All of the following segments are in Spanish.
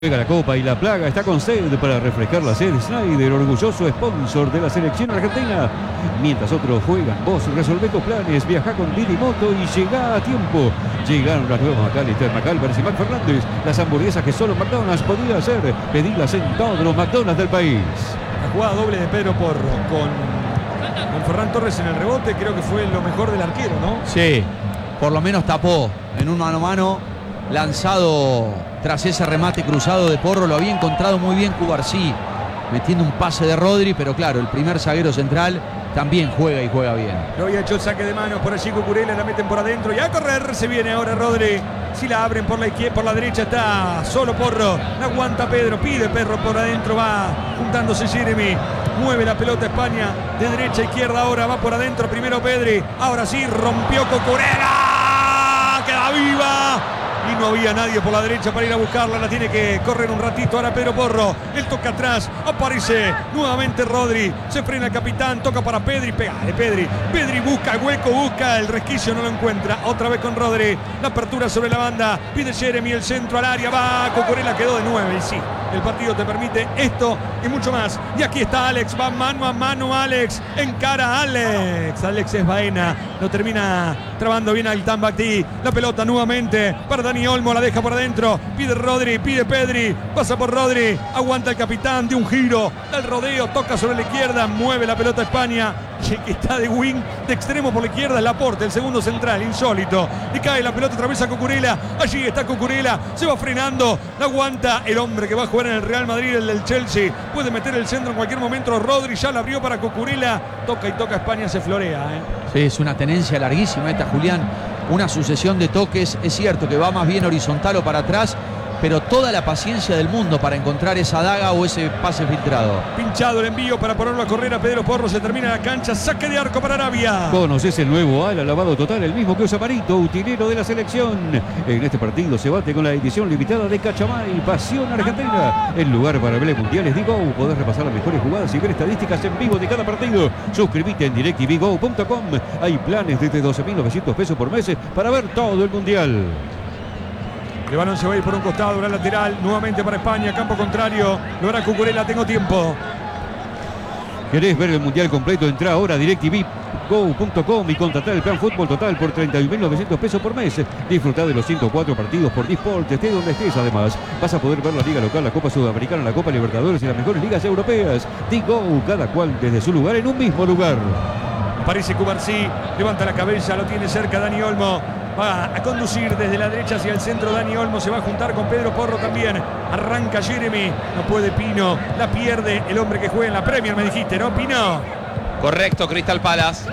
Juega la Copa y la Plaga está con sed para refrescar la sed. Schneider, orgulloso sponsor de la selección argentina. Mientras otros juegan, vos resolvé tus planes, viajá con Didi Moto y llegá a tiempo. Llegaron las nuevas McAllister, McAlvers y McFernández. Las hamburguesas que solo McDonald's podía hacer. Pedílas en todos los McDonald's del país. La jugada doble de Pedro Porro con Ferran Torres en el rebote, creo que fue lo mejor del arquero, ¿no? Sí, por lo menos tapó en un mano a mano, lanzado tras ese remate cruzado de Porro. Lo había encontrado muy bien Cubarsí, metiendo un pase de Rodri, pero claro, el primer zaguero central también juega y juega bien. Lo había hecho el saque de manos por allí Cucurella, la meten por adentro y a correr se viene ahora Rodri. Si la abren por la izquierda, por la derecha está solo Porro, la aguanta Pedro, pide Perro por adentro, va juntándose Jeremy, mueve la pelota España de derecha a izquierda, ahora va por adentro, primero Pedri, ahora sí rompió Cucurella, queda viva. Y no había nadie por la derecha para ir a buscarla. La tiene que correr un ratito. Ahora Pedro Porro. Él toca atrás. Aparece nuevamente Rodri. Se frena el capitán. Toca para Pedri. Pegale Pedri. Pedri busca el hueco. Busca el resquicio. No lo encuentra. Otra vez con Rodri. La apertura sobre la banda. Pide Jeremy el centro al área. Va. Cucurella quedó de 9. Y sí, el partido te permite esto y mucho más. Y aquí está Alex. Va mano a mano Alex. Encara a Alex. Alex es Baena. Lo termina trabando bien al Tambactí. La pelota nuevamente para Dani Olmo, la deja por adentro, pide Rodri, pide Pedri, pasa por Rodri, aguanta el capitán de un giro, del rodeo, toca sobre la izquierda, mueve la pelota España, que está de wing, de extremo por la izquierda, el Laporte, el segundo central, insólito, y cae la pelota otra vez a Cucurella, allí está Cucurella, se va frenando, la aguanta el hombre que va a jugar en el Real Madrid, el del Chelsea, puede meter el centro en cualquier momento, Rodri ya la abrió para Cucurella, toca y toca España, se florea. Sí, es una tenencia larguísima esta, Julián. Una sucesión de toques, es cierto que va más bien horizontal o para atrás, pero toda la paciencia del mundo para encontrar esa daga o ese pase filtrado. Pinchado el envío para ponerlo a correr a Pedro Porro, se termina la cancha, saque de arco para Arabia. Conoces el nuevo ala lavado total, el mismo que usa Marito, utilero de la selección. En este partido se bate con la edición limitada de Cachamay, Pasión Argentina. El lugar para ver mundiales Digo, podés repasar las mejores jugadas y ver estadísticas en vivo de cada partido. Suscríbete en directvgo.com. Hay planes desde 12.900 pesos por mes para ver todo el mundial. El balón se va a ir por un costado, una lateral, nuevamente para España, campo contrario, lo hará Cucurella, tengo tiempo. ¿Querés ver el mundial completo? Entrá ahora a directvgo.com y contratar el plan Fútbol Total por 31.900 pesos por mes. Disfrutá de los 104 partidos por Disport, esté donde estés. Además, vas a poder ver la Liga Local, la Copa Sudamericana, la Copa Libertadores y las mejores ligas europeas. Digo, cada cual desde su lugar en un mismo lugar. Aparece Cubarsí, levanta la cabeza, lo tiene cerca Dani Olmo. Va a conducir desde la derecha hacia el centro Dani Olmo, se va a juntar con Pedro Porro también. Arranca Jeremy, no puede Pino, la pierde el hombre que juega en la Premier, me dijiste, ¿no, Pino? Correcto, Crystal Palace.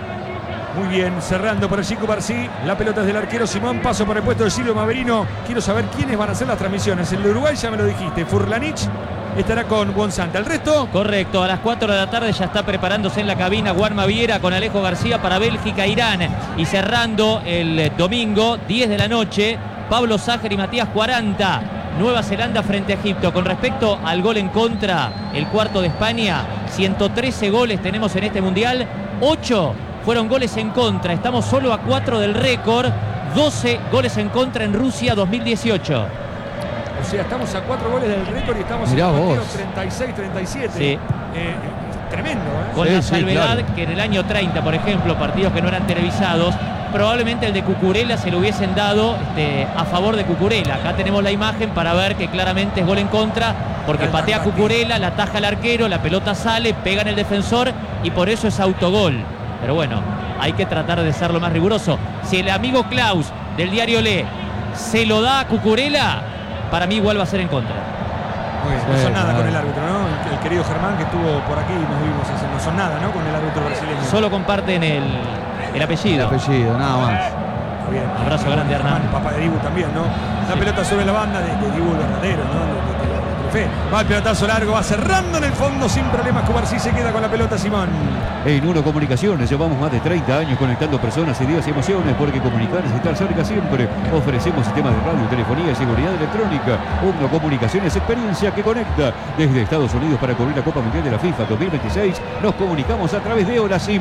Muy bien, cerrando por allí Cubarsí, la pelota es del arquero Simón, paso por el puesto de Silvio Maverino. Quiero saber quiénes van a hacer las transmisiones. El de Uruguay ya me lo dijiste, Furlanich estará con Bonsanta. ¿El resto? Correcto, a las 4 de la tarde ya está preparándose en la cabina Juan Maviera con Alejo García para Bélgica-Irán. Y cerrando el domingo, 10 de la noche, Pablo Sájer y Matías 40. Nueva Zelanda frente a Egipto. Con respecto al gol en contra, el cuarto de España, 113 goles tenemos en este mundial, 8 fueron goles en contra. Estamos solo a 4 del récord, 12 goles en contra en Rusia 2018. O sea, estamos a 4 goles del récord y estamos Mirá en el vos. partido 36-37. Sí. Tremendo, ¿eh? Con Sí, la sí, salvedad claro. que en el año 30, por ejemplo, partidos que no eran televisados, probablemente el de Cucurella se lo hubiesen dado a favor de Cucurella. Acá tenemos la imagen para ver que claramente es gol en contra, porque patea Cucurella, la ataja el arquero, la pelota sale, pega en el defensor y por eso es autogol. Pero bueno, hay que tratar de ser lo más riguroso. Si el amigo Klaus del diario Le se lo da a Cucurella, para mí igual va a ser en contra. No son nada con el árbitro, ¿no? El querido Germán que estuvo por aquí y nos vimos hace, no son nada, ¿no? Con el árbitro brasileño. Solo comparten el apellido. El apellido, nada más. Está bien. Abrazo grande, Hernán. Papá de Dibu también, ¿no? La pelota sobre la banda de Dibu el verdadero, ¿no? De va el pelotazo largo, va cerrando en el fondo sin problemas. Cubarsí se queda con la pelota, Simón. En Uno Comunicaciones llevamos más de 30 años conectando personas, ideas y emociones, porque comunicar es estar cerca siempre. Ofrecemos sistemas de radio, telefonía y seguridad electrónica. Uno Comunicaciones, experiencia que conecta. Desde Estados Unidos para cubrir la Copa Mundial de la FIFA 2026, nos comunicamos a través de Hola SIM.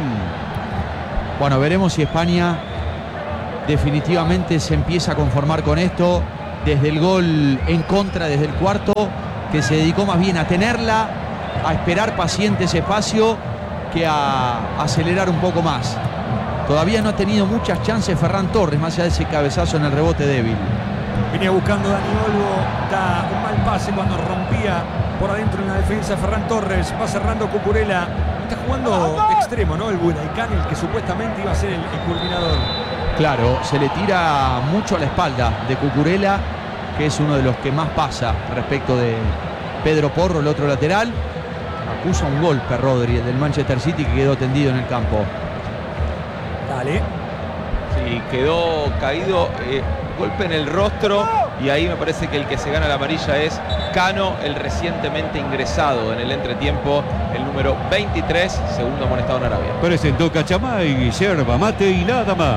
Bueno, veremos si España definitivamente se empieza a conformar con esto desde el gol en contra, desde el cuarto, que se dedicó más bien a tenerla, a esperar paciente ese espacio, que a acelerar un poco más. Todavía no ha tenido muchas chances Ferran Torres, más allá de ese cabezazo en el rebote débil. Venía buscando Dani Olmo, da un mal pase cuando rompía por adentro en la defensa Ferran Torres, va cerrando Cucurella, está jugando extremo, ¿no? El Bunaicán, el que supuestamente iba a ser el culminador. Claro, se le tira mucho a la espalda de Cucurella, que es uno de los que más pasa respecto de Pedro Porro, el otro lateral. Acusa un golpe Rodri, el del Manchester City, que quedó tendido en el campo. Dale. Sí, quedó caído, golpe en el rostro, y ahí me parece que el que se gana la amarilla es Cano, el recientemente ingresado en el entretiempo, el número 23, segundo amonestado en Arabia. Presentó Cachamay, yerba mate y nada más.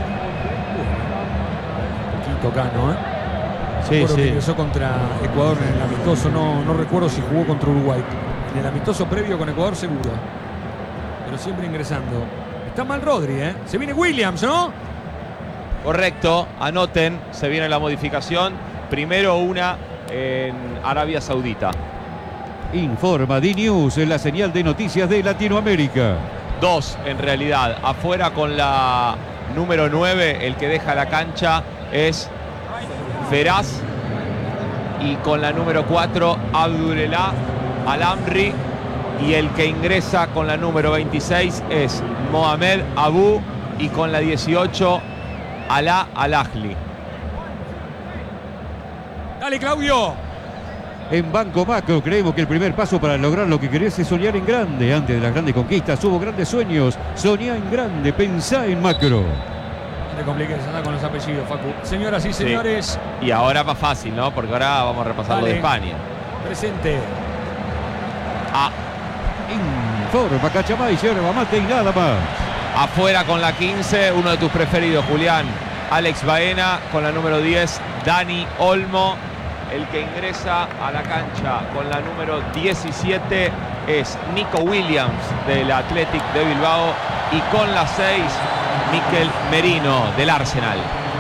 Poquito Cano, ¿eh? Sí, Que sí. ingresó contra Ecuador en el amistoso, no recuerdo si jugó contra Uruguay. En el amistoso previo con Ecuador seguro, pero siempre ingresando. Está mal Rodri, ¿eh? Se viene Williams, ¿no? Correcto, anoten, se viene la modificación. Primero una en Arabia Saudita. Informa D-News en la señal de noticias de Latinoamérica. Dos, en realidad. Afuera con la número 9, el que deja la cancha es Feraz. Y con la número 4, Abdulelah Al-Amri. Y el que ingresa con la número 26 es Mohamed Abu. Y con la 18, Alaa Al-Ahli. Dale, Claudio. En Banco Macro creemos que el primer paso para lograr lo que querés es soñar en grande. Antes de las grandes conquistas hubo grandes sueños. Soñá en grande, pensá en macro. No te compliques, anda con los apellidos, Facu. Señoras y señores, Y ahora más fácil, ¿no? Porque ahora vamos a repasar lo de Dale. España. presente. Informa Cachamay, yerba mate y nada más. Afuera con la 15, uno de tus preferidos, Julián. Alex Baena con la número 10, Dani Olmo. El que ingresa a la cancha con la número 17 es Nico Williams del Athletic de Bilbao. Y con la 6, Mikel Merino del Arsenal.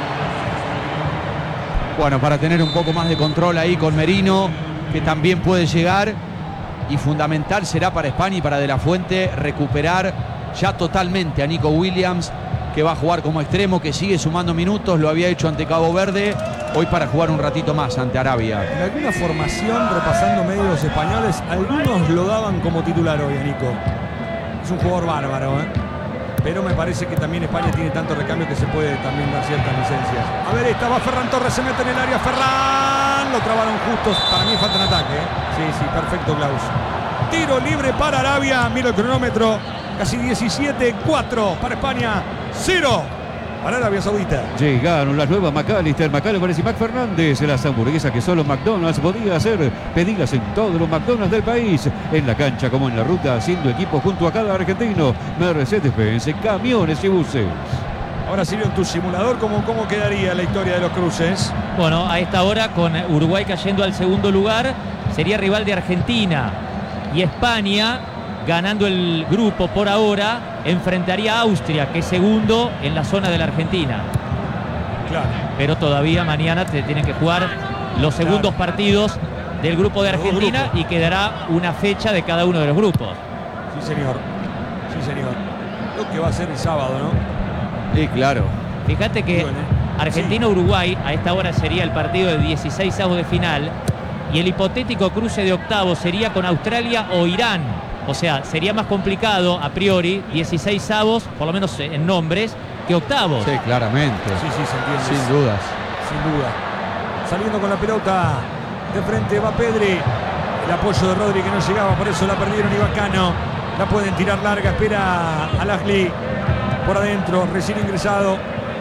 Bueno, para tener un poco más de control ahí con Merino, que también puede llegar. Y fundamental será para España y para De la Fuente recuperar ya totalmente a Nico Williams, que va a jugar como extremo, que sigue sumando minutos, lo había hecho ante Cabo Verde, hoy para jugar un ratito más ante Arabia. En alguna formación, repasando medios españoles, algunos lo daban como titular hoy a Nico. Es un jugador bárbaro, ¿eh? Pero me parece que también España tiene tanto recambio que se puede también dar ciertas licencias. A ver, esta va Ferran Torres, se mete en el área, Ferran, lo trabaron justos, para mí falta un ataque, ¿eh? Sí, perfecto, Klaus. Tiro libre para Arabia, mira el cronómetro, casi 17-4 para España, 0 para Arabia Saudita. Llegaron las nuevas McAllister, McAllister y Mac Fernández. Las hamburguesas que solo McDonald's podía hacer. Pedidas en todos los McDonald's del país. En la cancha como en la ruta, haciendo equipo junto a cada argentino. Mercedes-Benz, camiones y buses. Ahora, Sirio, en tu simulador, ¿cómo quedaría la historia de los cruces? Bueno, a esta hora, con Uruguay cayendo al segundo lugar, sería rival de Argentina. Y España, ganando el grupo por ahora, enfrentaría a Austria, que es segundo en la zona de la Argentina. Claro. Pero todavía mañana te tienen que jugar los segundos partidos del grupo de Los dos Argentina grupos. y quedará una fecha de cada uno de los grupos. Sí, señor. Sí, señor. Lo que va a ser el sábado, ¿no? Sí, claro. Fíjate que Bueno, Argentina-Uruguay a esta hora sería el partido de 16avos de final y el hipotético cruce de octavos sería con Australia o Irán. O sea, sería más complicado a priori 16avos, por lo menos en nombres, que octavos. Sí, claramente. Sí, se entiende. Sin dudas. Sin duda. Saliendo con la pelota de frente va Pedri. El apoyo de Rodri que no llegaba, por eso la perdieron y Bacano. La pueden tirar larga, espera Al-Ahli por adentro, recién ingresado.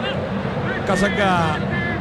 Casaca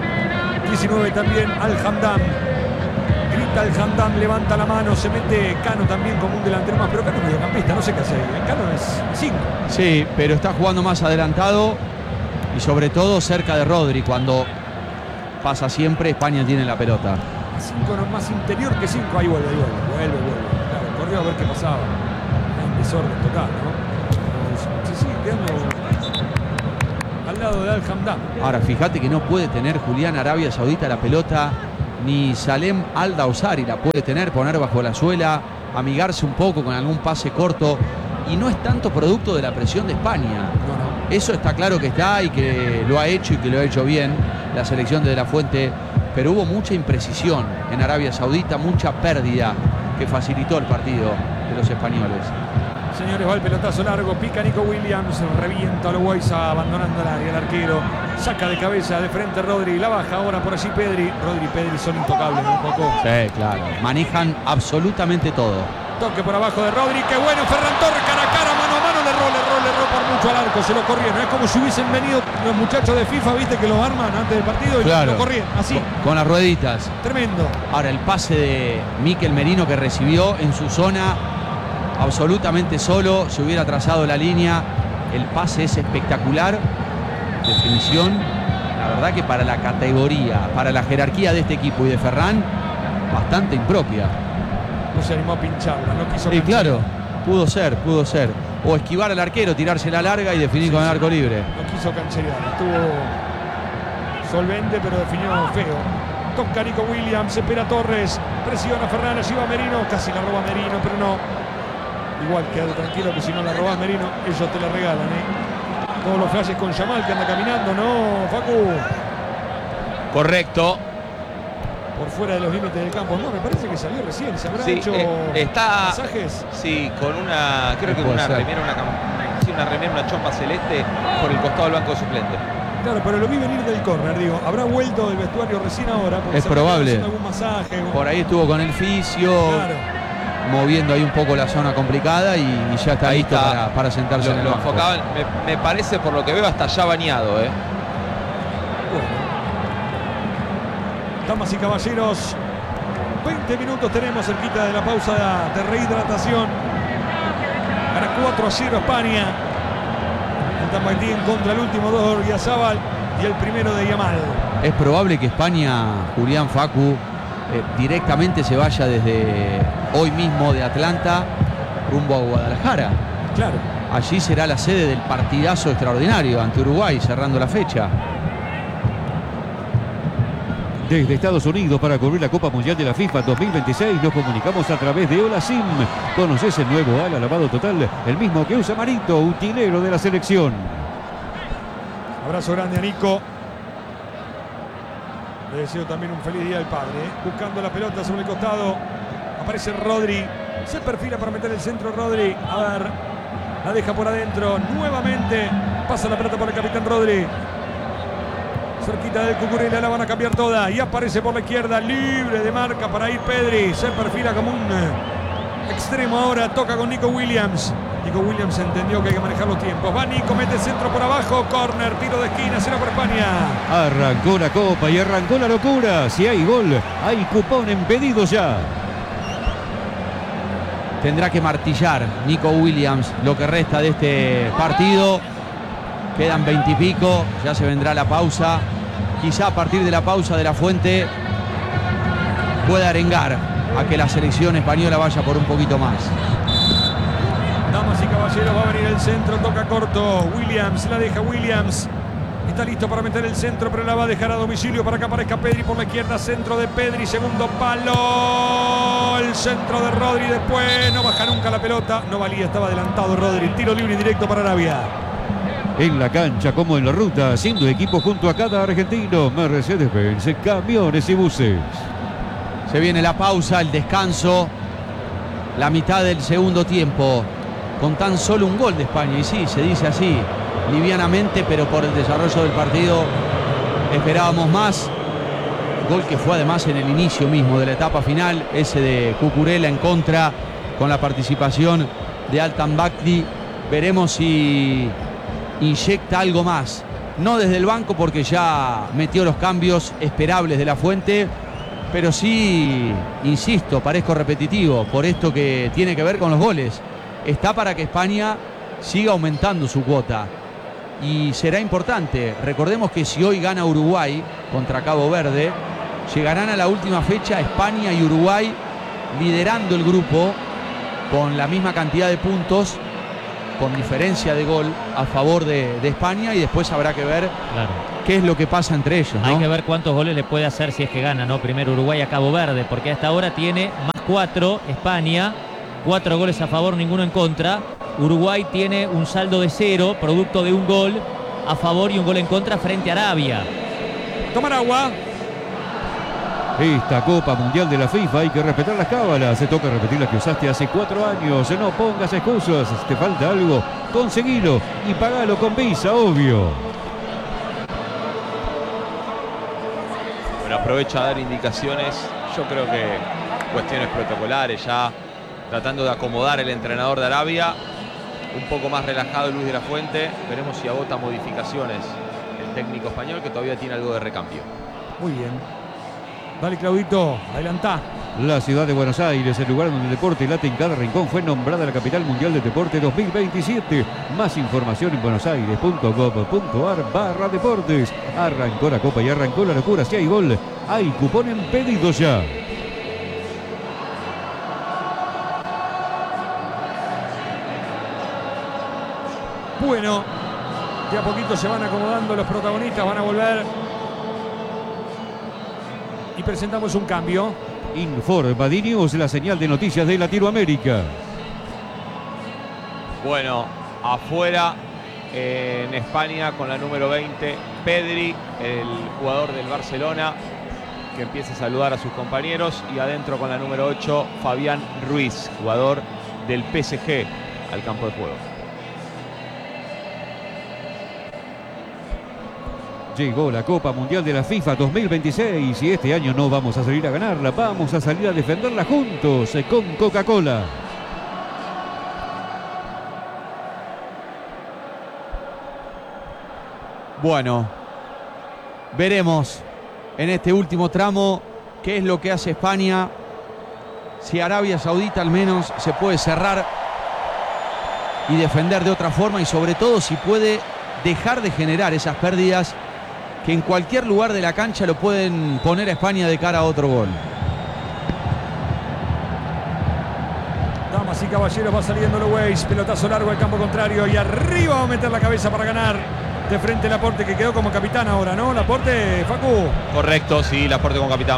19 también, Al-Hamdam. Grita Al-Hamdam, levanta la mano, se mete Cano también como un delantero más, pero Cano es mediocampista, no sé qué hace ahí. Cano es 5. Sí, pero está jugando más adelantado y sobre todo cerca de Rodri. Cuando pasa siempre, España tiene la pelota. 5 no, más interior que 5. Ahí vuelve. Claro, corrió a ver qué pasaba. Un desorden total, ¿no? Se sigue quedando al lado de Al-Hamdán. Ahora, fíjate que no puede tener Julián Arabia Saudita la pelota, ni Salem Al-Dawsari la puede tener, poner bajo la suela, amigarse un poco con algún pase corto. Y no es tanto producto de la presión de España. No. Eso está claro que está y que lo ha hecho y que lo ha hecho bien la selección de De La Fuente. Pero hubo mucha imprecisión en Arabia Saudita, mucha pérdida que facilitó el partido de los españoles. Señores, va el pelotazo largo, pica Nico Williams, revienta a Loaiza abandonando el área, el arquero saca de cabeza de frente Rodri, la baja ahora por allí Pedri. Rodri y Pedri son intocables un poco. Sí, claro. Manejan absolutamente todo. Toque por abajo de Rodri, qué bueno, Ferran Torres cara a cara, mano a mano, le erró por mucho al arco, se lo corrieron. Es como si hubiesen venido los muchachos de FIFA, viste, que los arman antes del partido y claro, lo corrían, así. Con las rueditas. Tremendo. Ahora, el pase de Mikel Merino que recibió en su zona, absolutamente solo, se hubiera trazado la línea. El pase es espectacular. Definición, la verdad que para la categoría, para la jerarquía de este equipo y de Ferran, bastante impropia. No se animó a pincharla, no quiso. Sí, claro, pudo ser. O esquivar al arquero, tirarse la larga y definir con el arco libre. No quiso cancherear, estuvo solvente, pero definió feo. Toca Nico Williams, espera Torres, presiona Ferran, allí va Merino, casi la roba Merino, pero no. Igual quédate tranquilo que si no la robás Merino, ellos te la regalan, Todos los flashes con Yamal que anda caminando, ¿no, Facu? Correcto. Por fuera de los límites del campo. No, me parece que salió recién. ¿Se habrá hecho está, masajes? Sí, con una, creo que una remera, una chompa celeste por el costado del banco de suplente. Claro, pero lo vi venir del córner, digo. ¿Habrá vuelto del vestuario recién ahora? Es probable. Algún masaje. Por ahí estuvo con el fisio, claro, moviendo ahí un poco la zona complicada y ya está ahí listo está. Para sentarse en el Lo banco. enfocaban, me parece, por lo que veo, hasta ya bañado, Bueno. Damas y caballeros, 20 minutos tenemos cerquita de la pausa de rehidratación. Gana 4-0 España. El Tambaití en contra, el último 2 de Orgiazábal y el primero de Yamal. Es probable que España, Julián, Facu, directamente se vaya desde hoy mismo de Atlanta rumbo a Guadalajara. Claro. Allí será la sede del partidazo extraordinario ante Uruguay, cerrando la fecha. Desde Estados Unidos para cubrir la Copa Mundial de la FIFA 2026 nos comunicamos a través de Hola Sim. ¿Conoces el nuevo ala lavado total? El mismo que usa Marito, utilero de la selección. Abrazo grande a Nico. Le deseo también un feliz día al padre. Buscando la pelota sobre el costado. Aparece Rodri. Se perfila para meter el centro Rodri. A ver. La deja por adentro. Nuevamente pasa la pelota por el capitán Rodri. Cerquita del Cucurella, la van a cambiar toda. Y aparece por la izquierda, libre de marca para ir Pedri. Se perfila como un extremo ahora. Toca con Nico Williams. Nico Williams entendió que hay que manejar los tiempos. Va Nico, mete el centro por abajo. Córner, tiro de esquina, 0 por España. Arrancó la Copa y arrancó la locura. Si hay gol, hay cupón en pedidos ya. Tendrá que martillar Nico Williams lo que resta de este partido. Quedan 20 y pico, ya se vendrá la pausa. Quizá a partir de la pausa de La Fuente pueda arengar a que la selección española vaya por un poquito más. Damas y caballeros, va a venir el centro, toca corto. Williams, la deja Williams. Está listo para meter el centro, pero la va a dejar a domicilio para que aparezca Pedri por la izquierda. Centro de Pedri, segundo palo. El centro de Rodri después. No baja nunca la pelota. No valía, estaba adelantado Rodri. Tiro libre y directo para Arabia. En la cancha como en la ruta, haciendo equipo junto a cada argentino. Mercedes-Benz, camiones y buses. Se viene la pausa, el descanso. La mitad del segundo tiempo. Con tan solo un gol de España. Y sí, se dice así, livianamente, pero por el desarrollo del partido esperábamos más. Gol que fue además en el inicio mismo de la etapa final. Ese de Cucurella en contra, con la participación de Altan Bakdi. Veremos si inyecta algo más, no desde el banco porque ya metió los cambios esperables de La Fuente, pero sí, insisto, parezco repetitivo por esto que tiene que ver con los goles. Está para que España siga aumentando su cuota y será importante. Recordemos que si hoy gana Uruguay contra Cabo Verde, llegarán a la última fecha España y Uruguay liderando el grupo con la misma cantidad de puntos, con diferencia de gol a favor de España, y después habrá que ver qué es lo que pasa entre ellos, ¿no? Hay que ver cuántos goles le puede hacer si es que gana, ¿no? Primero Uruguay a Cabo Verde, porque hasta ahora tiene +4 España, 4 goles a favor, ninguno en contra. Uruguay tiene un saldo de 0, producto de un gol a favor y un gol en contra frente a Arabia. Tomar agua. Esta Copa Mundial de la FIFA hay que respetar las cábalas. Se toca repetir las que usaste hace 4 años. No pongas excusas. Si te falta algo, conseguilo y pagalo con Visa, obvio. Bueno, aprovecho a dar indicaciones. Yo creo que cuestiones protocolares, ya tratando de acomodar el entrenador de Arabia. Un poco más relajado Luis de la Fuente. Veremos si agota modificaciones el técnico español, que todavía tiene algo de recambio. Muy bien. Dale, Claudito, adelantá. La ciudad de Buenos Aires, el lugar donde el deporte late en cada rincón, fue nombrada la capital mundial del deporte 2027. Más información en buenosaires.gov.ar/deportes. Arrancó la Copa y arrancó la locura. Si hay gol, hay cupón en pedido ya. Bueno, de a poquito se van acomodando los protagonistas, van a volver. Y presentamos un cambio. Informa News, la señal de noticias de Latinoamérica. Bueno, afuera en España con la número 20, Pedri, el jugador del Barcelona, que empieza a saludar a sus compañeros. Y adentro con la número 8, Fabián Ruiz, jugador del PSG, al campo de juego. Llegó la Copa Mundial de la FIFA 2026 y este año no vamos a salir a ganarla, vamos a salir a defenderla juntos con Coca-Cola. Bueno, veremos en este último tramo qué es lo que hace España. Si Arabia Saudita al menos se puede cerrar y defender de otra forma, y sobre todo si puede dejar de generar esas pérdidas que en cualquier lugar de la cancha lo pueden poner a España de cara a otro gol. Damas y caballeros, va saliendo Loweis, pelotazo largo al campo contrario y arriba va a meter la cabeza para ganar. De frente Laporte, que quedó como capitán ahora, ¿no? Laporte, Facu. Correcto, sí, Laporte como capitán.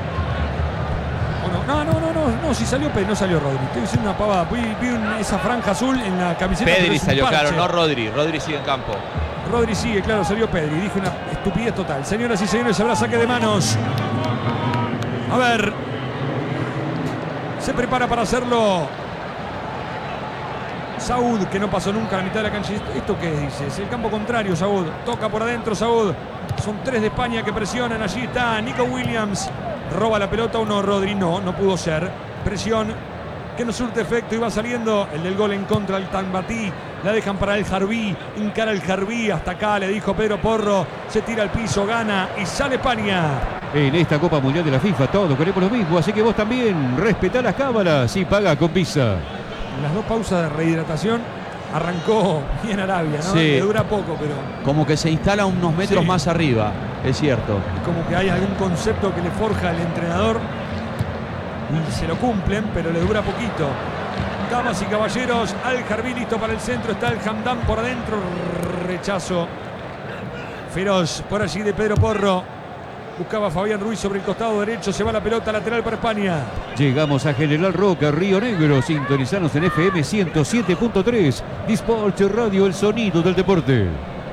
No, si salió Pedri, no salió Rodri. Estoy diciendo una pavada. Vi esa franja azul en la camiseta. Pedri salió, claro, no Rodri. Rodri sigue en campo. Rodri sigue, claro, salió Pedri. Dije una estupidez total. Señoras y señores, habrá saque de manos. A ver. Se prepara para hacerlo Saúd, que no pasó nunca a la mitad de la cancha. ¿Esto qué dice? Es el campo contrario, Saúd. Toca por adentro, Saúd. Son 3 de España que presionan. Allí está Nico Williams. Roba la pelota uno, Rodri. No pudo ser. Presión que no surte efecto y va saliendo el del gol en contra del Tambatí. La dejan para el Jarbí. Encara el Jarbí. Hasta acá le dijo Pedro Porro. Se tira al piso, gana y sale España. En esta Copa Mundial de la FIFA todos queremos lo mismo, así que vos también respetá las cámaras y paga con Visa. En las 2 pausas de rehidratación arrancó bien Arabia, ¿no? Sí. Le dura poco, pero Como que se instala unos metros más arriba, es cierto. es como que hay algún concepto que le forja el entrenador y se lo cumplen, pero le dura poquito. Damas y caballeros, Al Jarbí listo para el centro, está el Hamdan por adentro, rechazo feroz por allí de Pedro Porro. Buscaba a Fabián Ruiz sobre el costado derecho, se va la pelota lateral para España. Llegamos a General Roca, Río Negro, sintonizanos en FM 107.3, Disport Radio, el sonido del deporte.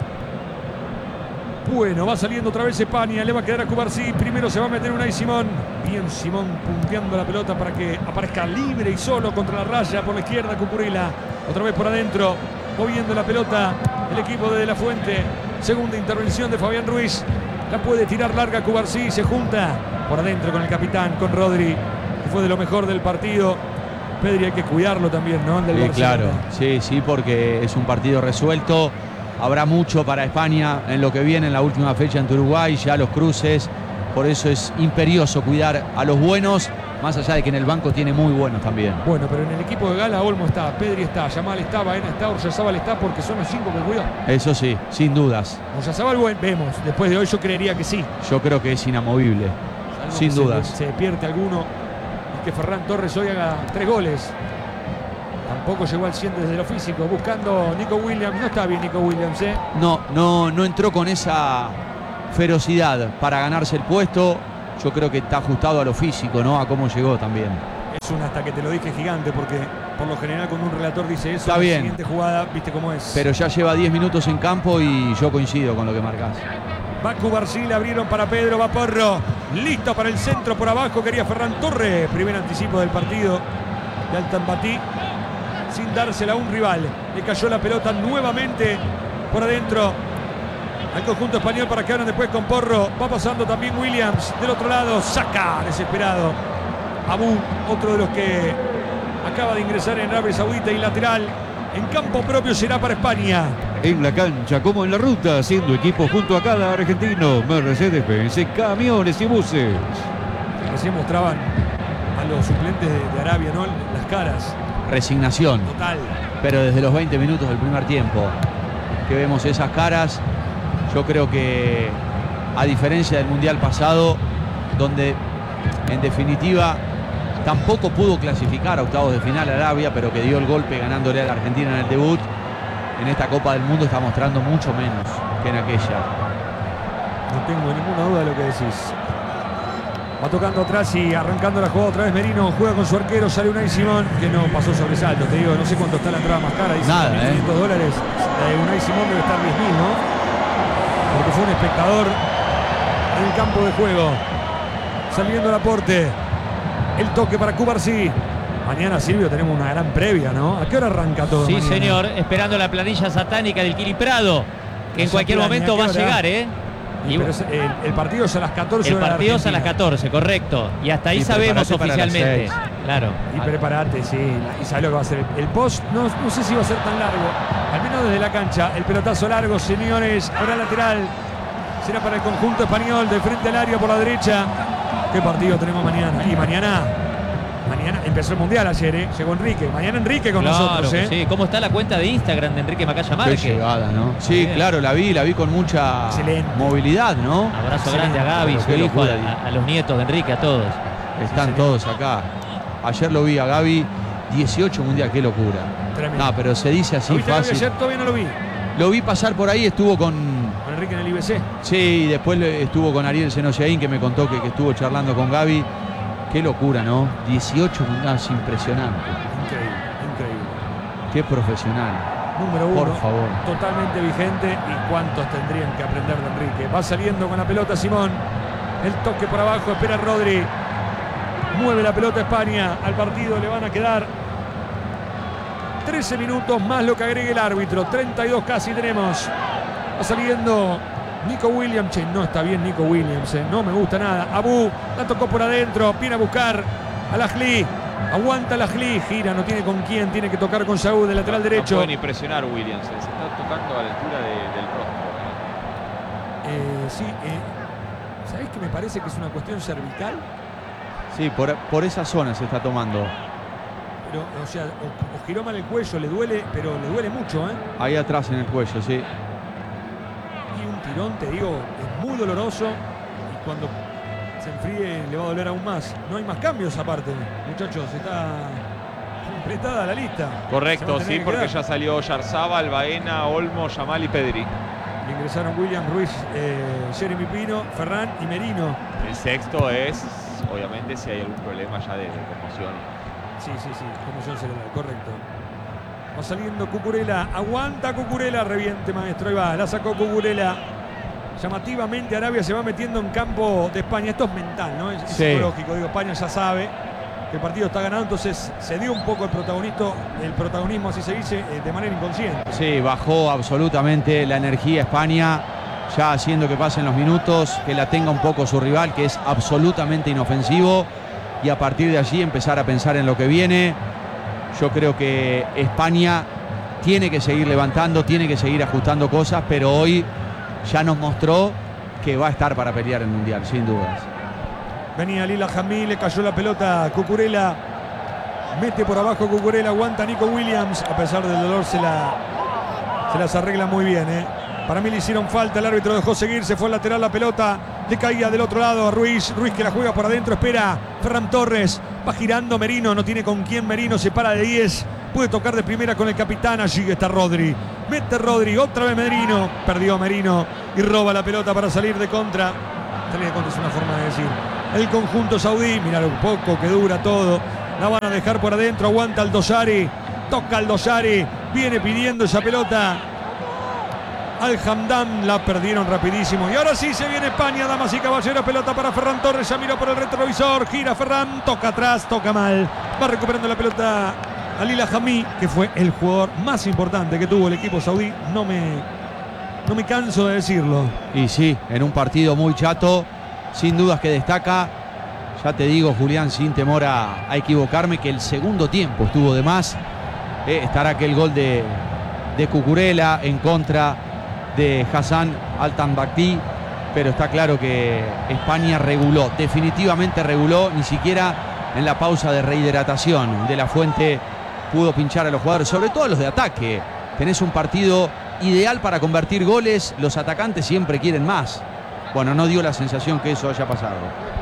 Bueno, va saliendo otra vez España, le va a quedar a Cubarsí, primero se va a meter Unai Simón. Bien Simón punteando la pelota para que aparezca libre y solo contra la raya por la izquierda Cucurella. Otra vez por adentro, moviendo la pelota el equipo de la Fuente. Segunda intervención de Fabián Ruiz. La puede tirar larga Cubarsí, se junta por adentro con el capitán, con Rodri, que fue de lo mejor del partido. Pedri hay que cuidarlo también, ¿no? Del Barcelona. Claro, sí, porque es un partido resuelto. Habrá mucho para España en lo que viene en la última fecha ante Uruguay, ya los cruces. Por eso es imperioso cuidar a los buenos, más allá de que en el banco tiene muy buenos también. Bueno, pero en el equipo de Gala, Olmo está, Pedri está, Yamal está, Baena está, Oryazábal está, porque son los 5 que cuidó. Eso sí, sin dudas. Oryazábal, vemos, después de hoy yo creería que sí. Yo creo que es inamovible, Salvo sin que dudas. se despierte alguno y que Ferran Torres hoy haga 3 goles. Tampoco llegó al 100 desde lo físico, buscando Nico Williams. No está bien Nico Williams, ¿eh? No entró con esa ferocidad para ganarse el puesto. Yo creo que está ajustado a lo físico, ¿no? A cómo llegó también. Es un hasta que te lo dije gigante, porque por lo general cuando un relator dice eso, Está la bien. siguiente jugada, viste cómo es. Pero ya lleva 10 minutos en campo y yo coincido con lo que marcás. Va Cubarsí, le abrieron para Pedro, va Porro. Listo para el centro por abajo, quería Ferran Torres. Primer anticipo del partido de Altambatí, sin dársela a un rival. Le cayó la pelota nuevamente por adentro al conjunto español para que abran después con Porro. Va pasando también Williams del otro lado, saca desesperado Abu, otro de los que acaba de ingresar en Arabia Saudita, y lateral en campo propio será para España. En la cancha como en la ruta, haciendo equipo junto a cada argentino. Mercedes-Benz, camiones y buses. Recién mostraban a los suplentes de Arabia, ¿no? Las caras. Resignación. Total. Pero desde los 20 minutos del primer tiempo que vemos esas caras, yo creo que a diferencia del Mundial pasado, donde en definitiva tampoco pudo clasificar a octavos de final a Arabia, pero que dio el golpe ganándole a la Argentina en el debut, en esta Copa del Mundo está mostrando mucho menos que en aquella. No tengo ninguna duda de lo que decís. Va tocando atrás y arrancando la jugada otra vez Merino. Juega con su arquero, sale Unai Simón, que no pasó sobresalto. Te digo, no sé cuánto está la entrada más cara. Dice Nada, $1.500. La de Unai Simón debe estar 10.000, ¿no? Porque fue un espectador en el campo de juego. Saliendo el aporte. El toque para Cubarsí. Mañana, Silvio, tenemos una gran previa, ¿no? ¿A qué hora arranca todo? Sí, mañana? señor, esperando la planilla satánica del Kili Prado, que en Esa cualquier planilla, momento va a ¿a qué hora? llegar, ¿eh? Y Pero el partido es a las 14 el horas de partido es a las Argentina. 14, correcto. Y hasta ahí Sí, sabemos prepárate para las oficialmente. 6. Claro. Y prepárate, sí. Y sabes lo que va a ser. El post, no sé si va a ser tan largo. Al menos desde la cancha. El pelotazo largo, señores. Ahora lateral. Será para el conjunto español, de frente al área por la derecha. ¿Qué partido tenemos mañana? Y mañana empezó el Mundial ayer, ¿eh? Llegó Enrique. Mañana Enrique con Claro nosotros, que ¿eh? sí. ¿Cómo está la cuenta de Instagram de Enrique Macaya Qué Márquez? llegada, ¿no? Sí, Bien. claro, la vi con mucha Excelente. movilidad, ¿no? Abrazo Sí, grande a Gaby, pero su qué hijo, locura. a los nietos de Enrique, a todos. Están todos acá. Ayer lo vi a Gaby, 18 mundial, qué locura. Tremendo. No, pero se dice ¿Lo así viste fácil. ayer? Todavía no lo vi. Lo vi pasar por ahí, estuvo con Enrique en el IBC. Sí, y después estuvo con Ariel Senoyaín, que me contó que estuvo charlando con Gaby. Qué locura, ¿no? 18 mundiales, impresionante. Increíble, increíble. Qué profesional. Número 1. Por favor. Totalmente vigente. ¿Y cuántos tendrían que aprender de Enrique? Va saliendo con la pelota Simón. El toque por abajo, espera Rodri. Mueve la pelota España. Al partido le van a quedar 13 minutos más lo que agregue el árbitro. 32 casi tenemos. Va saliendo Nico Williams. Che, no está bien Nico Williams, no me gusta nada. Abu la tocó por adentro. Viene a buscar a Lajli. Aguanta Lajli. Gira, no tiene con quién. Tiene que tocar con Saúl del lateral No derecho. puede ni presionar Williams, se está tocando a la altura del rostro. Sí, ¿sabés que me parece que es una cuestión cervical? Sí, por esa zona se está tomando. Pero, o sea, o giró mal el cuello, le duele, pero le duele mucho, ¿eh? Ahí atrás en el cuello, sí. Y un tirón, te digo, es muy doloroso. Y cuando se enfríe le va a doler aún más. No hay más cambios aparte, muchachos. Está completada la lista. Se va Correcto, a tener sí, que porque quedar. ya salió Yarzábal, Baena, Olmo, Yamal y Pedri. Le ingresaron William Ruiz, Jeremy Pino, Ferran y Merino. El sexto es, obviamente, si hay algún problema ya de conmoción. Sí, conmoción cerebral, correcto. Va saliendo Cucurella, aguanta Cucurella, reviente maestro, ahí va, la sacó Cucurella. Llamativamente Arabia se va metiendo en campo de España, esto es mental, ¿no? Es Sí. psicológico, digo, España ya sabe que el partido está ganado, entonces se dio un poco el protagonismo, así se dice, de manera inconsciente. Sí, bajó absolutamente la energía España, ya haciendo que pasen los minutos, que la tenga un poco su rival, que es absolutamente inofensivo, y a partir de allí empezar a pensar en lo que viene. Yo creo que España tiene que seguir levantando, tiene que seguir ajustando cosas, pero hoy ya nos mostró que va a estar para pelear el Mundial, sin dudas. Venía Lila Jamí, le cayó la pelota a Cucurella. Mete por abajo Cucurella, aguanta Nico Williams. A pesar del dolor se las arregla muy bien, ¿eh? Para mí le hicieron falta, el árbitro dejó seguir, se fue al lateral la pelota. Le caía del otro lado a Ruiz que la juega por adentro, espera Ferran Torres. Va girando Merino, no tiene con quién Merino, se para de 10. Puede tocar de primera con el capitán. Allí está Rodri. Mete Rodri. Otra vez Merino. Perdió Merino. Y roba la pelota para salir de contra. Salir de contra es una forma de decir. El conjunto saudí. Mira lo poco que dura todo. La van a dejar por adentro. Aguanta Al-Dossari. Toca Al-Dossari. Viene pidiendo esa pelota. Al-Hamdam, la perdieron rapidísimo. Y ahora sí se viene España, damas y caballeros. Pelota para Ferran Torres. Ya miró por el retrovisor. Gira Ferran. Toca atrás. Toca mal. Va recuperando la pelota Alila Jami, que fue el jugador más importante que tuvo el equipo saudí. No me canso de decirlo. Y sí, en un partido muy chato, sin dudas que destaca. Ya te digo, Julián, sin temor a equivocarme, que el segundo tiempo estuvo de más. Estará aquel gol de Cucurella en contra de Hassan Al-Tambakti, pero está claro que España reguló, definitivamente reguló. Ni siquiera en la pausa de rehidratación de la Fuente pudo pinchar a los jugadores, sobre todo a los de ataque. Tenés un partido ideal para convertir goles, los atacantes siempre quieren más. Bueno, no dio la sensación que eso haya pasado.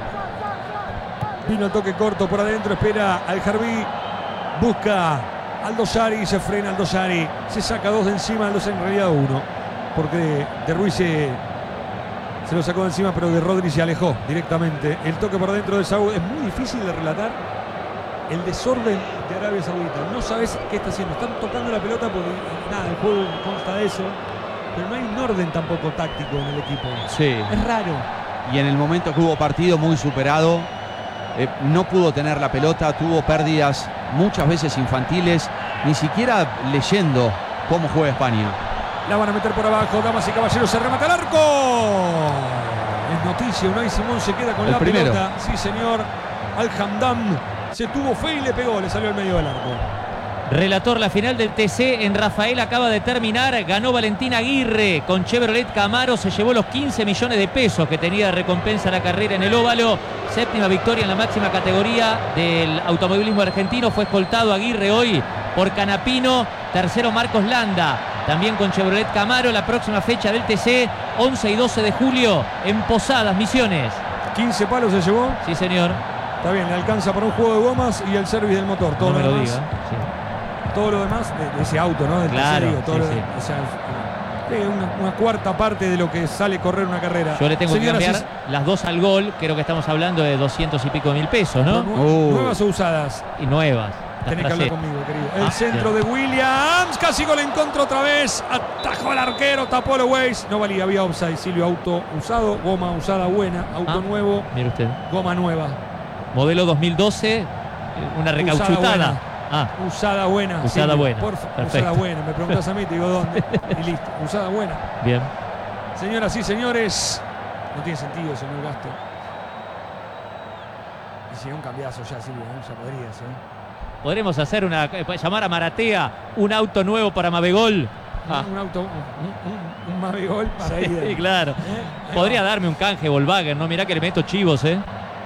Vino el toque corto por adentro, espera Al-Harbi, busca Al-Dossari, se frena Al-Dossari, se saca dos de encima, en realidad uno, porque de Ruiz se lo sacó de encima, pero de Rodri se alejó directamente. El toque por adentro de Saúd es muy difícil de relatar. El desorden de Arabia Saudita, no sabes qué está haciendo. Están tocando la pelota porque nada, el juego consta de eso, pero no hay un orden tampoco táctico en el equipo. Sí. Es raro. Y en el momento que hubo partido muy superado, no pudo tener la pelota, tuvo pérdidas muchas veces infantiles, ni siquiera leyendo cómo juega España. La van a meter por abajo, damas y caballeros, se remata el arco. Es noticia, Unai Simón se queda con El la primero. pelota. Sí, señor. Al-Hamdam se tuvo fe y le pegó, le salió al medio del arco. Relator, la final del TC en Rafael acaba de terminar. Ganó Valentín Aguirre con Chevrolet Camaro. Se llevó los 15 millones de pesos que tenía de recompensa la carrera en el óvalo. Séptima victoria en la máxima categoría del automovilismo argentino. Fue escoltado Aguirre hoy por Canapino. Tercero Marcos Landa, también con Chevrolet Camaro. La próxima fecha del TC, 11 y 12 de julio en Posadas, Misiones. 15 palos se llevó. Sí, señor. Está bien, le alcanza para un juego de gomas y el service del motor. Todo No me lo lo demás. diga. Sí. Todo lo demás de ese auto, ¿no? Del Claro, TC, digo, todo sí, lo- sí. O sea, una cuarta parte de lo que sale correr una carrera. Yo le tengo Señoras que y cambiar las dos al gol. Creo que estamos hablando de 200 y pico mil pesos, ¿no? Nuevas o usadas. Y nuevas. Las Tenés que hablar trasé. conmigo, querido. El Ah, centro de Williams. Casi gol en contra otra vez. Atajó al arquero. Tapó los Weiss. No valía. Había offside. Silvio, auto usado. Goma usada buena. Auto nuevo. Mire usted. Goma nueva. Modelo 2012. Una recauchutada. Usada Usada buena. Usada Silvio, buena. Porfa. Perfecto. Usada buena. Me preguntas a mí, te digo dónde. Y listo. Usada buena. Bien. Señoras y señores. No tiene sentido, señor Gasto. Y si no, un cambiazo ya, Silvio. Ya podrías, Podremos hacer llamar a Maratea un auto nuevo para Mavegol. Un auto, un Mavegol para ir. Sí, claro. Podría darme un canje Volkswagen, ¿no? Mirá que le meto chivos, ¿eh?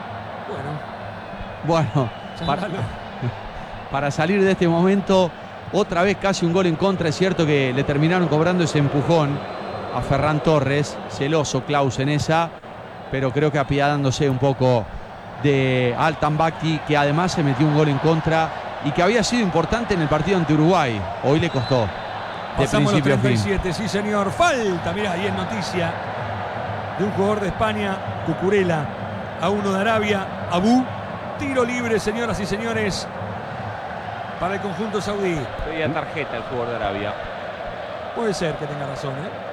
Bueno, Llámalo. para salir de este momento, otra vez casi un gol en contra. Es cierto que le terminaron cobrando ese empujón a Ferran Torres, celoso Klaus en esa, pero creo que apiadándose un poco de Al-Tambakti, que además se metió un gol en contra y que había sido importante en el partido ante Uruguay. Hoy le costó de Pasamos los principio a fin. 37, sí señor. Falta, mirá, ahí es noticia de un jugador de España, Cucurella, a uno de Arabia, Abu. Tiro libre, señoras y señores, para el conjunto saudí. Pedía tarjeta el jugador de Arabia. Puede ser que tenga razón, ¿eh?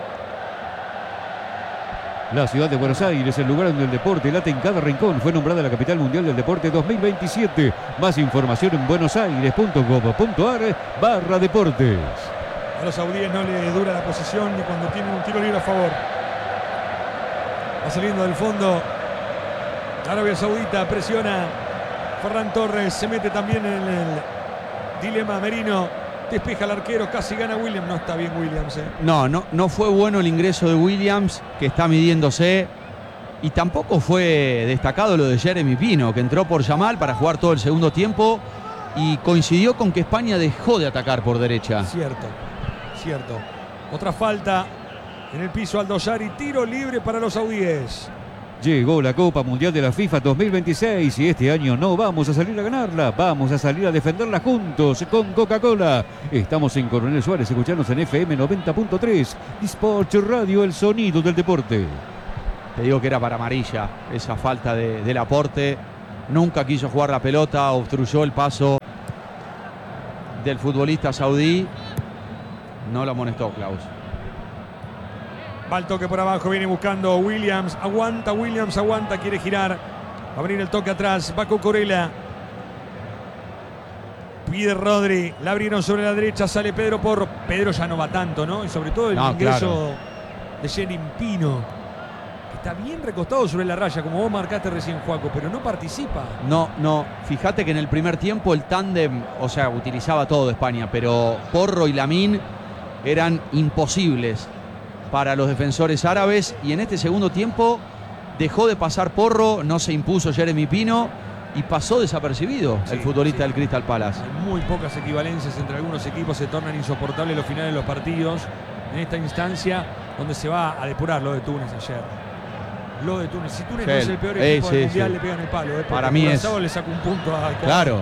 La ciudad de Buenos Aires, el lugar donde el deporte late en cada rincón, fue nombrada la capital mundial del deporte 2027. Más información en buenosaires.gov.ar/deportes. A los saudíes no le dura la posición ni cuando tienen un tiro libre a favor. Va saliendo del fondo. Arabia Saudita presiona. Ferran Torres se mete también en el dilema Merino. Despeja al arquero, casi gana Williams. No está bien Williams, ¿eh? No fue bueno el ingreso de Williams, que está midiéndose. Y tampoco fue destacado lo de Jeremy Pino, que entró por Yamal para jugar todo el segundo tiempo y coincidió con que España dejó de atacar por derecha. Cierto. Otra falta en el piso. Al-Dossari, tiro libre para los saudíes. Llegó la Copa Mundial de la FIFA 2026 y este año no vamos a salir a ganarla, vamos a salir a defenderla juntos con Coca-Cola. Estamos en Coronel Suárez, escuchanos en FM 90.3, Sport Radio, el sonido del deporte. Te digo que era para amarilla esa falta del aporte. Nunca quiso jugar la pelota, obstruyó el paso del futbolista saudí. No lo amonestó Klaus. Va el toque por abajo, viene buscando Williams. Aguanta, Williams, aguanta, quiere girar. Va a venir el toque atrás, va Cucurella. Pide Rodri, la abrieron sobre la derecha, sale Pedro Porro. Pedro ya no va tanto, ¿no? Y sobre todo el ingreso de Yerin Pino, que está bien recostado sobre la raya, como vos marcaste recién, Juaco, pero no participa. No, fíjate que en el primer tiempo el tándem, o sea, utilizaba todo España, pero Porro y Lamine eran imposibles para los defensores árabes, y en este segundo tiempo dejó de pasar Porro, no se impuso Jeremy Pino y pasó desapercibido el futbolista del Crystal Palace. Hay muy pocas equivalencias entre algunos equipos, se tornan insoportables los finales de los partidos en esta instancia donde se va a depurar lo de Túnez ayer. Lo de Túnez, si Túnez no es el peor equipo del Mundial, le pegan el palo. Para mí es... le sacó un punto a Claro,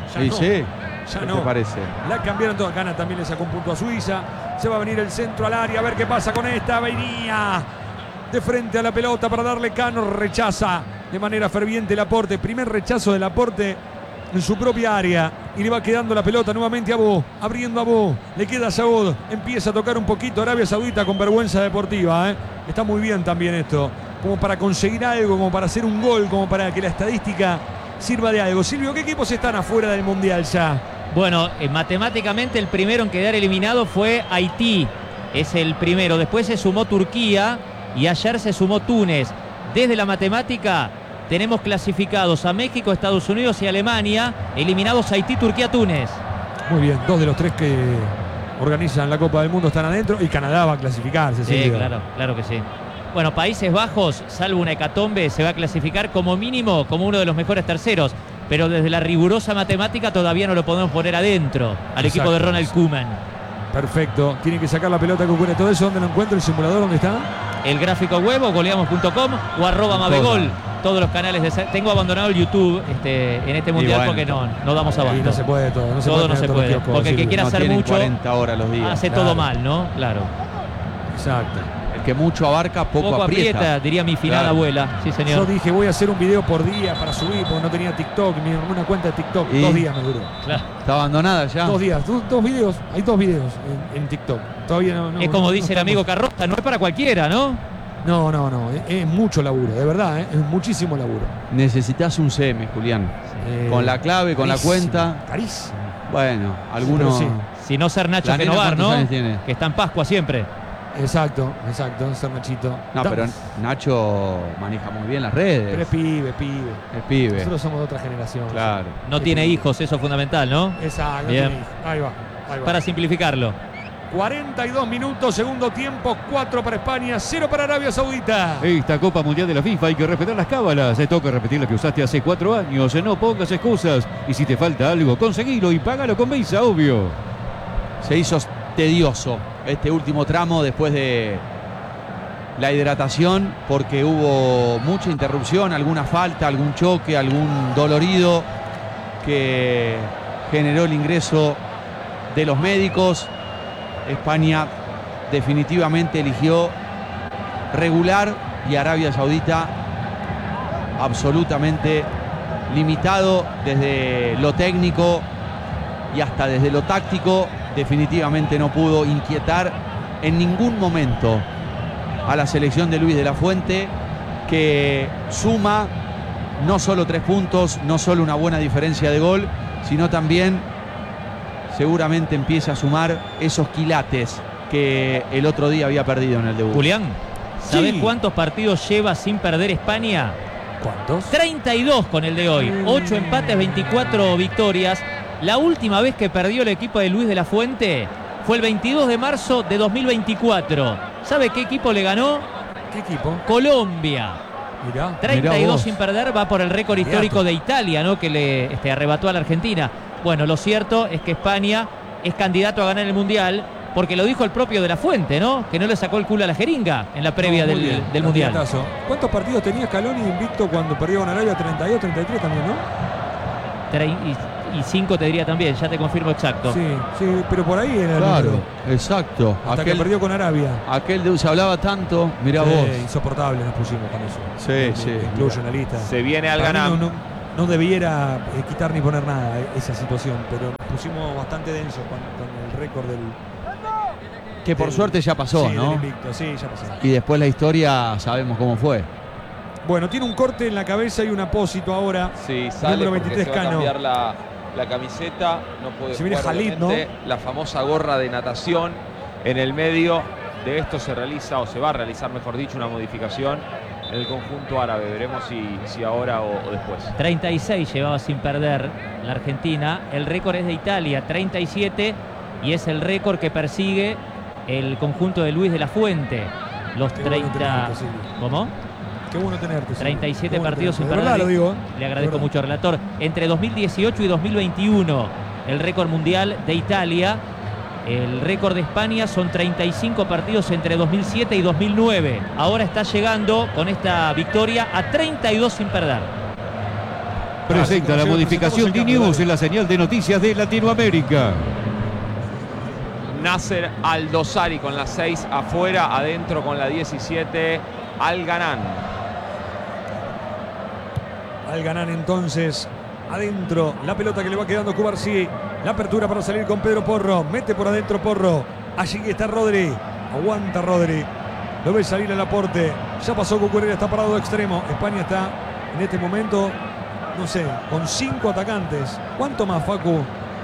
ya ¿qué no. te parece? La cambiaron toda. Gana también le sacó un punto a Suiza. Se va a venir el centro al área, a ver qué pasa con esta. Venía de frente a la pelota para darle Cano. Rechaza de manera ferviente el aporte. Primer rechazo del aporte en su propia área. Y le va quedando la pelota nuevamente a Bo. Abriendo a Bo. Le queda a Saud. Empieza a tocar un poquito Arabia Saudita con vergüenza deportiva. Está muy bien también esto. Como para conseguir algo, como para hacer un gol, como para que la estadística sirva de algo. Silvio, ¿qué equipos están afuera del Mundial ya? Bueno, matemáticamente el primero en quedar eliminado fue Haití. Es el primero. Después se sumó Turquía y ayer se sumó Túnez. Desde la matemática tenemos clasificados a México, Estados Unidos y Alemania. Eliminados Haití, Turquía, Túnez. Muy bien, 2 de los 3 que organizan la Copa del Mundo están adentro y Canadá va a clasificarse. Sí, claro que sí. Bueno, Países Bajos, salvo una hecatombe, se va a clasificar como mínimo como uno de los mejores terceros. Pero desde la rigurosa matemática todavía no lo podemos poner adentro al equipo de Ronald Koeman. Perfecto. Tiene que sacar la pelota que ocurre todo eso. ¿Dónde lo encuentro? ¿El simulador dónde está? El gráfico web o goleamos.com o @mabegol. Todos los canales de... Tengo abandonado el YouTube en este mundial porque no damos abasto. Y no se puede todo. No se puede. Porque el que quiera hacer mucho 40 horas los días. hace todo mal, ¿no? Claro. Exacto. El que mucho abarca, poco aprieta. Diría mi finada abuela. Sí, señor. Yo dije, voy a hacer un video por día para subir, porque no tenía TikTok, ni una cuenta de TikTok. 2 días me duró. Claro. Está abandonada ya. 2 días, dos videos. Hay 2 videos en TikTok. Todavía no. Es como dice el estamos. amigo Carroza, no es para cualquiera, ¿no? No. Es mucho laburo, de verdad, es muchísimo laburo. Necesitas un CM, Julián. Con la clave, con la cuenta. Carísimo. Bueno, algunos. Sí. Si no ser Nacho La nena, Genovar, ¿cuántos ¿no? años tiene? Que está en Pascua siempre. Exacto, ser Nachito. No, pero Nacho maneja muy bien las redes. Pero es pibe. Es pibe. Nosotros somos de otra generación. Claro. No tiene hijos, eso es fundamental, ¿no? Exacto. Bien. Ahí va. Para simplificarlo. 42 minutos, segundo tiempo, 4 para España, 0 para Arabia Saudita. Esta Copa Mundial de la FIFA hay que respetar las cábalas. Te toca repetir la que usaste hace 4 años. No pongas excusas. Y si te falta algo, conseguilo y págalo con Visa, obvio. Se hizo tedioso este último tramo después de la hidratación porque hubo mucha interrupción, alguna falta, algún choque, algún dolorido que generó el ingreso de los médicos. España definitivamente eligió regular y Arabia Saudita absolutamente limitado desde lo técnico y hasta desde lo táctico. Definitivamente no pudo inquietar en ningún momento a la selección de Luis de la Fuente, que suma no solo 3 puntos, no solo una buena diferencia de gol, sino también seguramente empieza a sumar esos quilates que el otro día había perdido en el debut. Julián, ¿sabés Sí. cuántos partidos lleva sin perder España? ¿Cuántos? 32 con el de hoy. 8 empates, 24 victorias. La última vez que perdió el equipo de Luis de la Fuente fue el 22 de marzo de 2024. ¿Sabe qué equipo le ganó? ¿Qué equipo? Colombia. Mirá. 32 vos. sin perder, va por el récord histórico de Italia, ¿no? Que le arrebató a la Argentina. Bueno, lo cierto es que España es candidato a ganar el Mundial, porque lo dijo el propio De La Fuente, ¿no? Que no le sacó el culo a la jeringa en la previa No, muy del, bien, del Mundial. candidatazo. ¿Cuántos partidos tenía Scaloni invicto cuando perdió con Arabia? 32, 33 también, ¿no? Y 5 te diría también, ya te confirmo exacto. Sí, sí, pero por ahí era el Claro, número. exacto. Hasta que perdió con Arabia. Aquel de se hablaba tanto, mirá Sí, vos. insoportable nos pusimos con eso. Sí, sí. Me incluyo en la lista. Se viene al Para mí Ganam. no debiera quitar ni poner nada esa situación, pero nos pusimos bastante denso con el récord del... Que por suerte ya pasó, sí, ¿no? del invicto. Sí, ya pasó. Y después la historia sabemos cómo fue. Bueno, tiene un corte en la cabeza y un apósito ahora. Sí, sale Número porque 23 se va a Cano. cambiar la camiseta, no puede Se viene jugar, Jalid, obviamente. La famosa gorra de natación. En el medio de esto se realiza, o se va a realizar, mejor dicho, una modificación en el conjunto árabe. Veremos si ahora o después. 36 llevaba sin perder la Argentina. El récord es de Italia, 37. Y es el récord que persigue el conjunto de Luis de la Fuente. Los Qué bueno 30... tenerte, Silvio. ¿Cómo? Qué bueno tenerte. Silvio. 37 Qué bueno partidos sin tenerte. De perder. verdad lo digo. Le agradezco De verdad. mucho, relator. Entre 2018 y 2021, el récord mundial de Italia. El récord de España son 35 partidos entre 2007 y 2009. Ahora está llegando con esta victoria a 32 sin perder. Presenta la modificación D-News en la señal de noticias de Latinoamérica. Nasser Al-Dosari con la 6 afuera, adentro con la 17 Al-Ganan. Al-Ganan entonces adentro, la pelota que le va quedando a Cubarsí, la apertura para salir con Pedro Porro, mete por adentro Porro, allí está Rodri, aguanta Rodri, lo ve salir al aporte, ya pasó Cucurella, está parado de extremo, España está en este momento, no sé, con 5 atacantes, ¿cuánto más, Facu?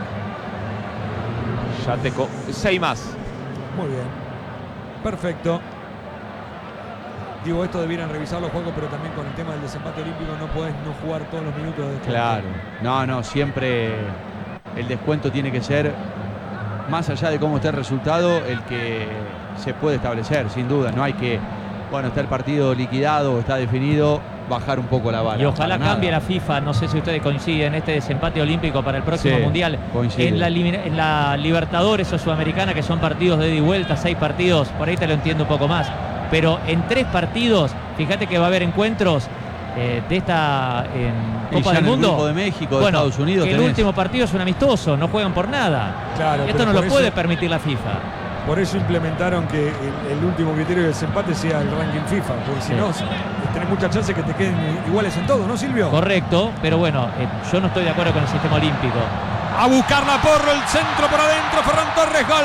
Ya te 6 más. Muy bien, perfecto. Digo, esto debieran revisarlo, Juanjo, pero también con el tema del desempate olímpico no podés no jugar todos los minutos de descuento. Claro. No, siempre el descuento tiene que ser, más allá de cómo esté el resultado, el que se puede establecer, sin duda. No hay que, bueno, está el partido liquidado, está definido, bajar un poco la vara. Y ojalá Para cambie nada. la FIFA, no sé si ustedes coinciden, este desempate olímpico para el próximo Sí, Mundial. coincide. En la Libertadores o Sudamericana, que son partidos de ida y vuelta, 6 partidos, por ahí te lo entiendo un poco más. Pero en 3 partidos, fíjate que va a haber encuentros de esta Y Copa ya del en el Mundo. grupo de México, de Bueno, Estados Unidos. que el tenés. último partido es un amistoso, no juegan por nada. Claro, Esto pero no lo por puede eso- permitir la FIFA. Por eso implementaron que el último criterio del desempate sea el ranking FIFA, porque si Sí. no, tenés muchas chances que te queden iguales en todo, ¿no, Silvio? Correcto, pero bueno, yo no estoy de acuerdo con el sistema olímpico. A buscarla Porro, el centro por adentro, Ferran Torres, gol.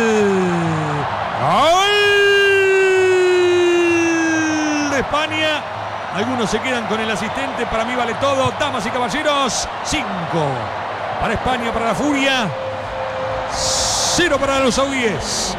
¡Gol de España! Algunos se quedan con el asistente, para mí vale todo. Damas y caballeros, 5 para España, para la Furia, 0 para los saudíes.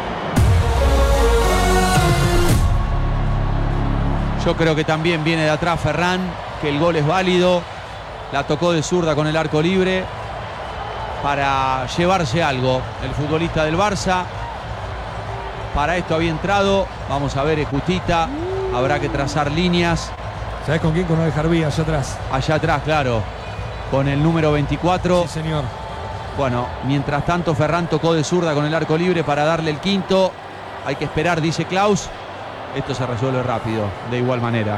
Yo creo que también viene de atrás Ferran, que el gol es válido. La tocó de zurda con el arco libre para llevarse algo. El futbolista del Barça. Para esto había entrado. Vamos a ver, es justita. Habrá que trazar líneas. ¿Sabés con quién? Con el Jarbí, allá atrás. Allá atrás, claro. Con el número 24. Sí, señor. Bueno, mientras tanto Ferran tocó de zurda con el arco libre para darle el quinto. Hay que esperar, dice Klaus. Esto se resuelve rápido, de igual manera.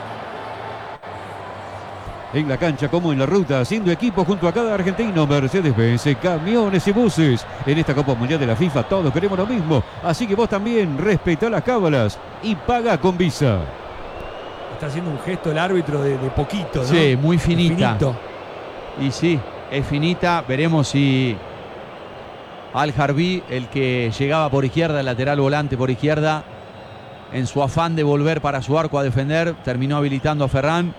En la cancha como en la ruta, haciendo equipo junto a cada argentino, Mercedes-Benz, camiones y buses. En esta Copa Mundial de la FIFA todos queremos lo mismo, así que vos también respetá las cábalas y paga con Visa. Está haciendo un gesto el árbitro de poquito, ¿no? Sí, muy finita. Finito. Y sí, es finita. Veremos si Al-Harbi, el que llegaba por izquierda, el lateral volante por izquierda, en su afán de volver para su arco a defender, terminó habilitando a Ferran,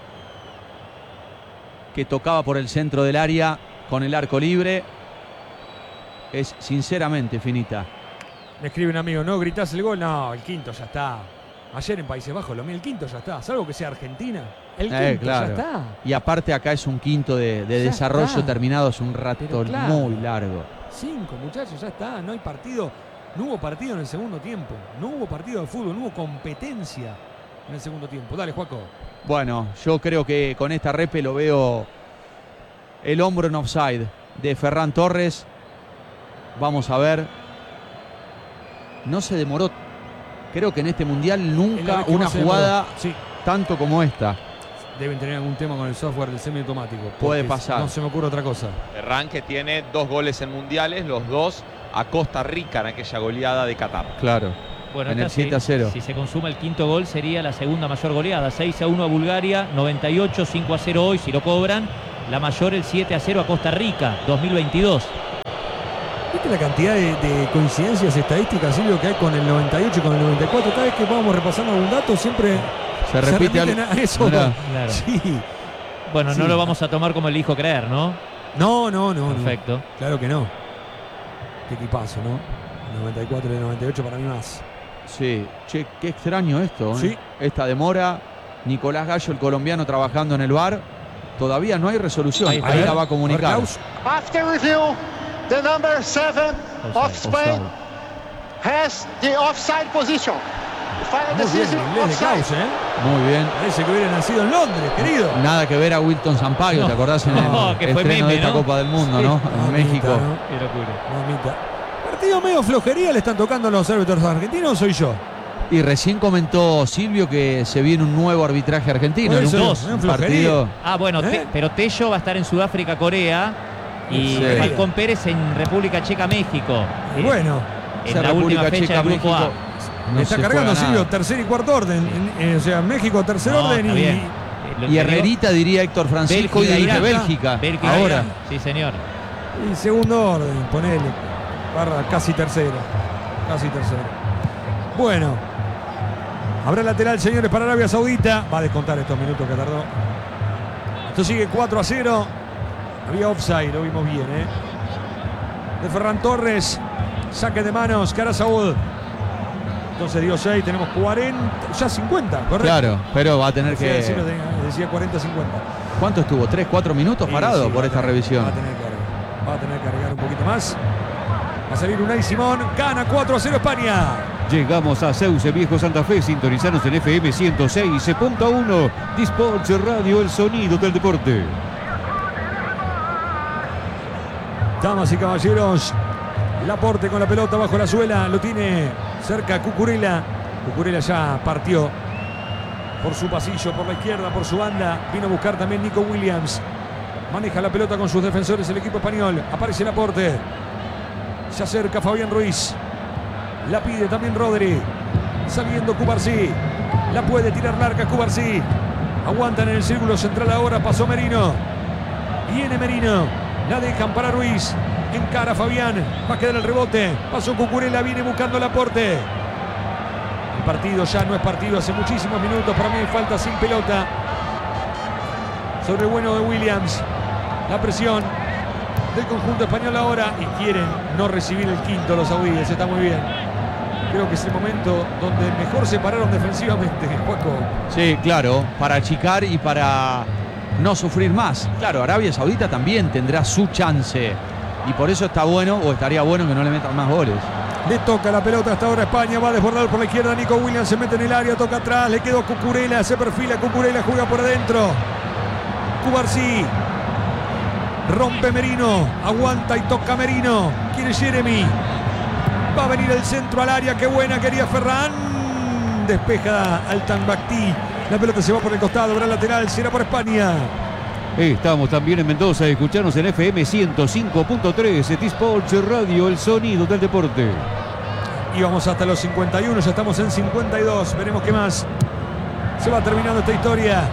que tocaba por el centro del área con el arco libre. Es sinceramente finita. Me escribe un amigo, ¿no gritás el gol? No, el quinto ya está. Ayer en Países Bajos, el quinto ya está. Salvo que sea Argentina. El quinto Claro. ya está. Y aparte acá es un quinto de Ya desarrollo está. terminado hace un rato Pero claro. muy largo. 5, muchachos, ya está. No hay partido. No hubo partido en el segundo tiempo. No hubo partido de fútbol. No hubo competencia en el segundo tiempo. Dale, Juaco. Bueno, yo creo que con esta repe lo veo el hombro en offside de Ferran Torres. Vamos a ver. no se demoró. Creo que en este Mundial Es la nunca vez que una más se jugada demoró. Sí, tanto como esta. deben tener algún tema con el software del semiautomático. Puede porque pasar. No se me ocurre otra cosa. Ferran, que tiene 2 goles en mundiales, los 2 a Costa Rica en aquella goleada de Qatar. Claro. Bueno, En esta el 7-0. Si se consuma el quinto gol, sería la segunda mayor goleada. 6-1 a Bulgaria, 98, 5-0 hoy, si lo cobran. La mayor, el 7-0 a Costa Rica, 2022. ¿Viste la cantidad de coincidencias estadísticas, Silvio, que hay con el 98 y con el 94? Cada vez que vamos repasando algún dato, siempre Se repite remiten algo. a eso. Mirá. Claro. Sí. Bueno, Sí. no lo vamos a tomar como elijo creer, ¿no? No. Perfecto. Claro que no. Qué equipazo, ¿no? El 94 y el 98 para mí más. Sí, che, qué extraño esto. ¿eh? Sí. Esta demora. Nicolás Gallo, el colombiano, trabajando en el VAR. Todavía no hay resolución. Ahí Ahí, está. la va a A ver, comunicar. Klaus. After review, the number 7 of Offside. Spain has the offside position. Final Muy bien, decision, el inglés de offside. Klaus, ¿eh? Muy bien. Parece que hubiera nacido en Londres, querido. Nada que ver a Wilton Sampaio, ¿te acordás en el No, que fue estreno meme, de esta ¿no? Copa del Mundo, Sí. ¿no? En Mamita, México. ¿no? Qué locura. Mamita. Partido medio flojería le están tocando los árbitros argentinos, soy yo. Y recién comentó Silvio que se viene un nuevo arbitraje argentino. Por En eso, un en flojería. partido. Ah, bueno, ¿Eh? pero Tello va a estar en Sudáfrica, Corea. Y Sí. Falcón Pérez en República Checa, México. Y bueno, En esa la última República fecha Checa, del grupo A. México, no está se cargando, juega nada. Silvio, tercer y cuarto orden. O sea, México tercer No, orden está y, bien. Lo Y que Herrerita diría Héctor Francisco Bélgica, y dirige Irán. Bélgica. Bélgica, Ahora. Irán. Sí, señor. y segundo orden, ponele. Barra casi tercero. Casi tercero. Bueno. Habrá lateral, señores, para Arabia Saudita. Va a descontar estos minutos que tardó. Esto sigue 4-0. Había offside, lo vimos bien, ¿eh? De Ferran Torres. Saque de manos, Cara Saúd. Entonces dio 6, tenemos 40, ya 50, ¿correcto? Claro, pero va a tener Decía, que. decía 40-50. ¿Cuánto estuvo? ¿3, 4 minutos Sí, parado sí, por va a esta tener- revisión? Va a tener que agregar un poquito más. Va a salir Unai Simón. Gana 4-0 España. Llegamos a Sauce Viejo Santa Fe, sintonizanos en FM 106.1, Disports Radio, el sonido del deporte. Damas y caballeros, Laporte con la pelota bajo la suela. Lo tiene cerca Cucurella. Cucurella ya partió por su pasillo, por la izquierda, por su banda. Vino a buscar también Nico Williams. Maneja la pelota con sus defensores el equipo español. Aparece Laporte. Se acerca Fabián Ruiz. La pide también Rodri. Saliendo Cubarsí. La puede tirar larga Cubarsí. Aguantan en el círculo central ahora. Pasó Merino. Viene Merino. La dejan para Ruiz. Encara Fabián. Va a quedar el rebote. Pasó Cucurella. Viene buscando Laporte. El partido ya no es partido. Hace muchísimos minutos. Para mí hay falta sin pelota. Sobre el bueno de Williams. La presión del conjunto español ahora. Y quieren no recibir el quinto los saudíes. Está muy bien. Creo que es el momento donde mejor se pararon defensivamente, Juaco. Sí, claro, para achicar y para no sufrir más. Claro, Arabia Saudita también tendrá su chance. Y por eso está bueno, o estaría bueno que no le metan más goles. Le toca la pelota hasta ahora España. Va a desbordar por la izquierda. Nico Williams se mete en el área. Toca atrás. Le quedó Cucurella. Se perfila Cucurella. Juega por adentro. Cubarsí. Rompe Merino. Aguanta y toca Merino. Quiere Jeremy. Va a venir el centro al área. Qué buena quería Ferran. Despeja Altan Bakhti. La pelota se va por el costado. Habrá lateral. Será por España. Estamos también en Mendoza, escuchanos en FM 105.3, Disports Radio, el sonido del deporte. Y vamos hasta los 51. Ya estamos en 52. Veremos qué más. Se va terminando esta historia.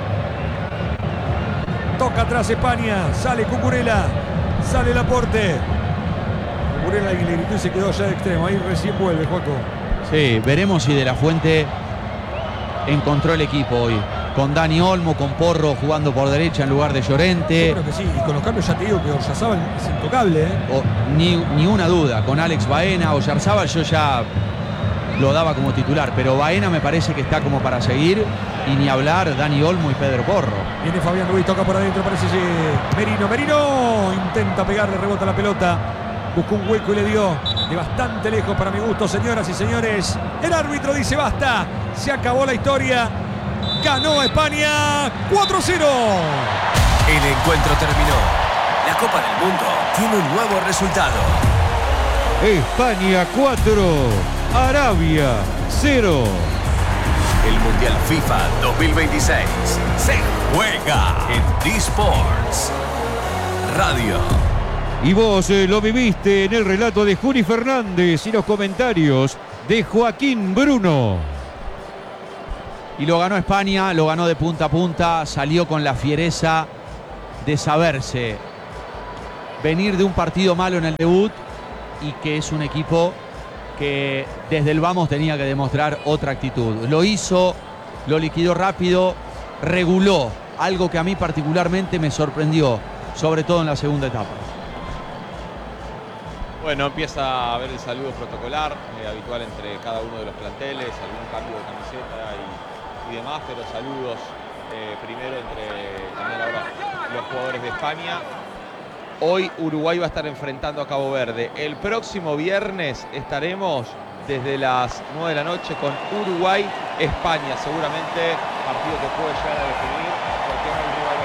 Toca atrás España. Sale Cucurella. Sale Laporte. Cucurella y le gritó y se quedó allá de extremo. Ahí recién vuelve, Juaco. Sí, veremos si De La Fuente encontró el equipo hoy. Con Dani Olmo, con Porro jugando por derecha en lugar de Llorente. Yo creo que sí. Y con los cambios ya te digo que Oryazábal es intocable, ¿eh? Ni una duda, con Alex Baena o Yarzábal yo ya lo daba como titular, pero Baena me parece que está como para seguir y ni hablar Dani Olmo y Pedro Porro. Viene Fabián Ruiz, toca por adentro, parece Merino. Merino intenta pegarle, rebota la pelota. Buscó un hueco y le dio de bastante lejos para mi gusto, señoras y señores. El árbitro dice basta. Se acabó la historia. Ganó España 4-0. El encuentro terminó. La Copa del Mundo tiene un nuevo resultado. España 4, Arabia 0. El Mundial FIFA 2026 se juega en D-Sports Radio. Y vos lo viviste en el relato de Juni Fernández y los comentarios de Joaquín Bruno. Y lo ganó España, lo ganó de punta a punta, salió con la fiereza de saberse venir de un partido malo en el debut y que es un equipo que desde el vamos tenía que demostrar otra actitud. Lo hizo, lo liquidó rápido, reguló, algo que a mí particularmente me sorprendió, sobre todo en la segunda etapa. Bueno, empieza a haber el saludo protocolar, habitual entre cada uno de los planteles, algún cambio de camiseta y demás, pero saludos primero entre también ahora los jugadores de España. Hoy Uruguay va a estar enfrentando a Cabo Verde. El próximo viernes estaremos desde las 9 de la noche con Uruguay-España. Seguramente partido que puede llegar a definir porque no hay rival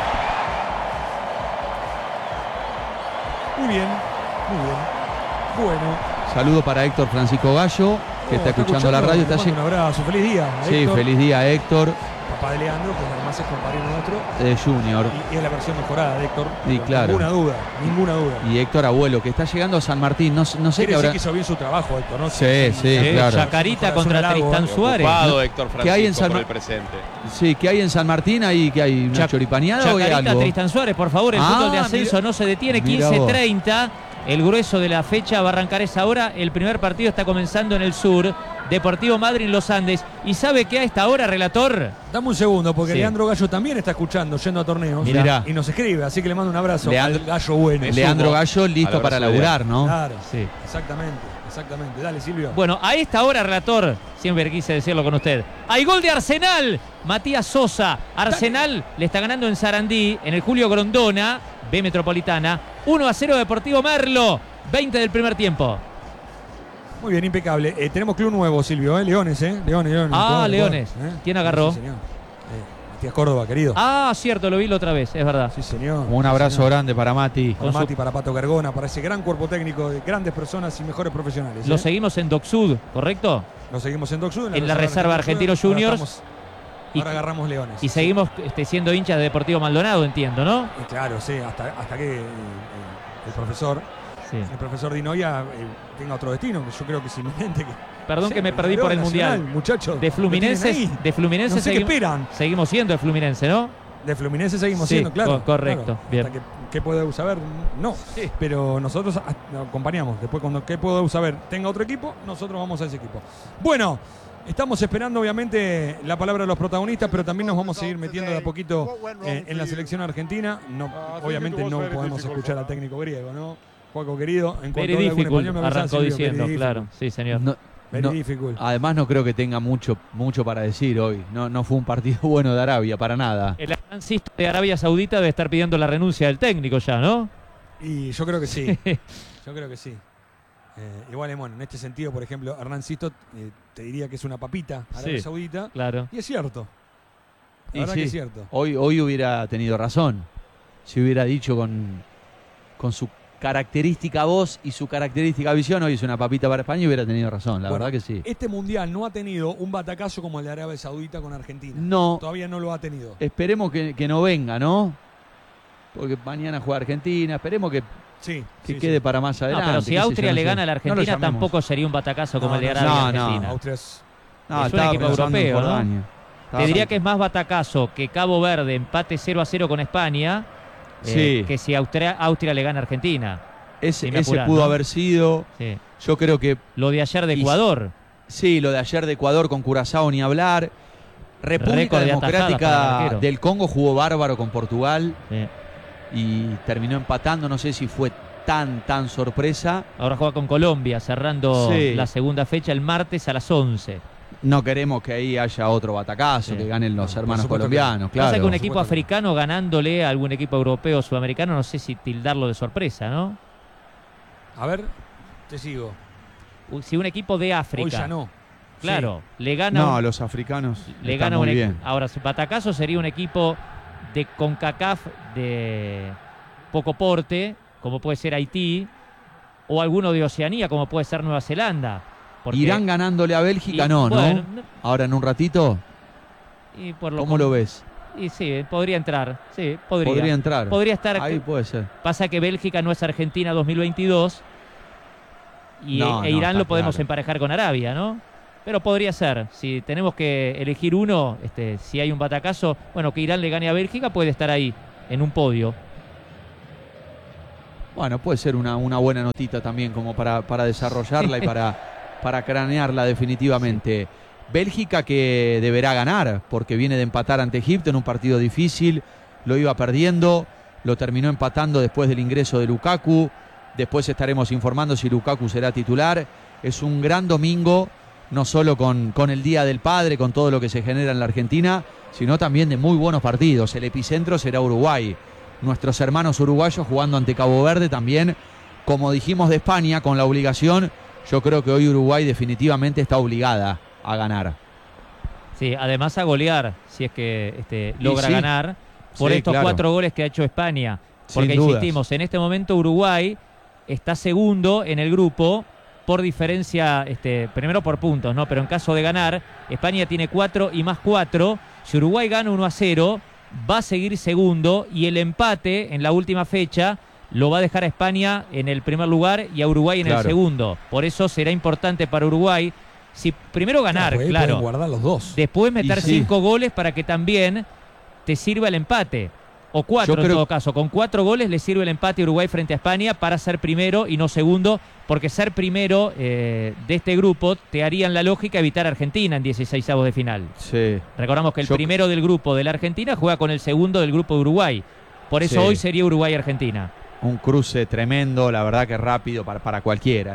argentino. Muy bien, muy bien. Bueno. Saludo para Héctor Francisco Gallo, que está escuchando la radio. Está un abrazo, feliz día. Sí, Héctor. feliz día, Héctor. Papá de Leandro, que además es compañero nuestro. Junior. Y es la versión mejorada de Héctor. Sí, claro. Ninguna duda, ninguna duda. Y Héctor Abuelo, que está llegando a San Martín. No sé Quiere qué habrá. decir que hizo bien su trabajo, Héctor, ¿no? Sí, claro. Chacarita contra Tristán Suárez. Ocupado Héctor ¿Qué hay en Francisco San por el presente. Sí, ¿qué hay en San Martín? Ahí que hay una choripaneada o hay Chacarita, algo. Tristán Suárez, por favor, el fútbol de ascenso mira, no se detiene. mira vos. 15:30. El grueso de la fecha va a arrancar esa hora. El primer partido está comenzando en el sur. Deportivo Madryn, Los Andes. ¿Y sabe qué a esta hora, relator? Dame un segundo, porque Sí. Leandro Gallo también está escuchando, yendo a torneos. Mirá. Y nos escribe, así que le mando un abrazo Leandro- al Gallo bueno. Leandro Gallo listo Al para abrazo de laburar, ¿no? Claro, Sí. exactamente. Dale, Silvio. Bueno, a esta hora, relator, siempre quise decirlo con usted. Hay gol de Arsenal. Matías Sosa. Arsenal le está ganando en Sarandí, en el Julio Grondona, B Metropolitana. 1-0 Deportivo Merlo. 20 del primer tiempo. Muy bien, impecable. Tenemos club nuevo, Silvio, Leones, Leones. Ah, Jugador, Leones. jugador, ¿Quién agarró? Sí, señor. Matías Córdoba, querido. Ah, cierto, lo vi la otra vez, es verdad. Sí, señor. Un abrazo grande para Mati. Para Mati, para Pato Gargona, para ese gran cuerpo técnico de grandes personas y mejores profesionales. Lo seguimos en DocSud, ¿correcto? Lo seguimos en DocSud. En la reserva Argentinos Juniors. Ahora agarramos Leones. Y seguimos siendo hinchas de Deportivo Maldonado, entiendo, ¿no? Claro, sí, hasta que el profesor Dinoia tenga otro destino, que yo creo que es inminente. Perdón Sí, que me perdí por el Nacional, Mundial. muchachos. De Fluminense No sé qué esperan. seguimos siendo el Fluminense, ¿no? De Fluminense seguimos Sí, siendo, claro. correcto, claro. bien. Hasta que pueda saber, no. Pero nosotros acompañamos. Después, cuando que pueda saber tenga otro equipo, nosotros vamos a ese equipo. Bueno, estamos esperando, obviamente, la palabra de los protagonistas, pero también nos vamos a seguir metiendo de a poquito en la selección argentina. No, obviamente no podemos escuchar al técnico griego, ¿no? Juaco querido, en cuanto Very a algún difficult, español me arrancó Silvio, diciendo, very claro. Sí, señor. Very difficult. Además no creo que tenga mucho para decir hoy. No fue un partido bueno de Arabia, para nada. El Arancisto de Arabia Saudita debe estar pidiendo la renuncia del técnico ya, ¿no? Y yo creo que sí. Yo creo que sí. Igual, bueno, en este sentido, por ejemplo, Hernán Sisto te diría que es una papita Arabia Sí, Saudita. claro. Y es cierto. La Y verdad sí, que es cierto. Hoy hubiera tenido razón. Si hubiera dicho con su característica voz y su característica visión, hoy es una papita para España y hubiera tenido razón, la Bueno, verdad que sí. Este mundial no ha tenido un batacazo como el de Arabia Saudita con Argentina. No. Todavía no lo ha tenido. Esperemos que no venga, ¿no? Porque mañana juega Argentina, esperemos que quede para más No, adelante. pero si qué sé Austria yo, no le sé. gana a la No lo Argentina, llamemos. tampoco sería un batacazo como el de no, Arabia no. Argentina. Austria es... No, Es un estaba equipo pensando en europeo, ¿no? Jordania. Te diría que es más batacazo que Cabo Verde empate 0-0 con España Sí. que si Austria le gana a Argentina. Ese me apurás, pudo ¿no? haber sido. Sí. Yo creo que Lo de ayer de Ecuador. sí, lo de ayer de Ecuador con Curazao ni hablar. República Récord de atajadas para el Democrática arquero. del Congo jugó bárbaro con Portugal Sí. y terminó empatando. No sé si fue tan sorpresa. Ahora juega con Colombia, cerrando Sí. la segunda fecha el martes a las 11. No queremos que ahí haya otro batacazo, Sí. que ganen los hermanos supuesto que colombianos, Pasa claro. que un equipo supuesto que africano ganándole a algún equipo europeo o sudamericano, no sé si tildarlo de sorpresa, ¿no? A ver, te sigo. Si un equipo de África, Hoy ya no. claro, le gana No, los africanos le están gana un muy equipo. bien. Ahora, su batacazo sería un equipo de CONCACAF de poco porte, como puede ser Haití, o alguno de Oceanía, como puede ser Nueva Zelanda. Porque, Irán ganándole a Bélgica, no. Ahora en un ratito, y por ¿cómo lo ves? Y sí, podría entrar. Sí, podría. Podría entrar. Podría estar. Ahí puede ser. Pasa que Bélgica no es Argentina 2022 No, Irán lo podemos claro. emparejar con Arabia, ¿no? Pero podría ser. Si tenemos que elegir uno, si hay un batacazo, bueno, que Irán le gane a Bélgica, puede estar ahí, en un podio. Bueno, puede ser una buena notita también como para desarrollarla y para cranearla definitivamente. Bélgica que deberá ganar porque viene de empatar ante Egipto en un partido difícil, lo iba perdiendo, lo terminó empatando después del ingreso de Lukaku. Después estaremos informando si Lukaku será titular. Es un gran domingo, no solo con el Día del Padre, con todo lo que se genera en la Argentina, sino también de muy buenos partidos. El epicentro será Uruguay. Nuestros hermanos uruguayos jugando ante Cabo Verde también, como dijimos de España, con la obligación. Yo creo que hoy Uruguay definitivamente está obligada a ganar. Sí, además a golear, si es que logra sí, ganar, por estos 4 goles que ha hecho España. Porque insistimos, en este momento Uruguay está segundo en el grupo por diferencia, primero por puntos, ¿no? Pero en caso de ganar, España tiene 4 y más 4. Si Uruguay gana 1-0, va a seguir segundo y el empate en la última fecha lo va a dejar a España en el primer lugar y a Uruguay en el segundo. Por eso será importante para Uruguay, si primero ganar, claro, guardar los dos. Después meter 5 goles para que también te sirva el empate. O 4 en todo caso. Con 4 goles le sirve el empate a Uruguay frente a España para ser primero y no segundo, porque ser primero de este grupo te haría en la lógica evitar a Argentina en 16avos de final. Sí. Recordamos que el primero del grupo de la Argentina juega con el segundo del grupo de Uruguay. Por eso hoy sería Uruguay-Argentina. Un cruce tremendo, la verdad que rápido para cualquiera.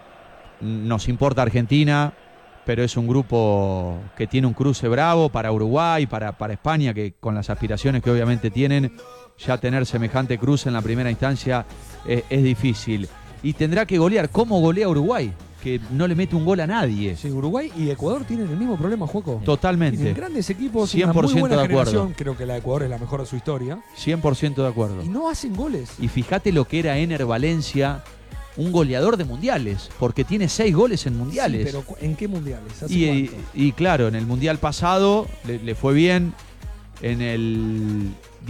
Nos importa Argentina, pero es un grupo que tiene un cruce bravo para Uruguay, para España, que con las aspiraciones que obviamente tienen, ya tener semejante cruce en la primera instancia es difícil. Y tendrá que golear. ¿Cómo golea Uruguay? Que no le mete un gol a nadie. Sí, Uruguay y Ecuador tienen el mismo problema, Juaco. Totalmente. Tienen grandes equipos, 100% una muy buena de acuerdo. generación. Creo que la de Ecuador es la mejor de su historia. 100% de acuerdo. Y no hacen goles. Y fíjate lo que era Ener Valencia, un goleador de mundiales, porque tiene 6 goles en mundiales. Sí, pero ¿en qué mundiales? Y claro, en el mundial pasado le fue bien, en el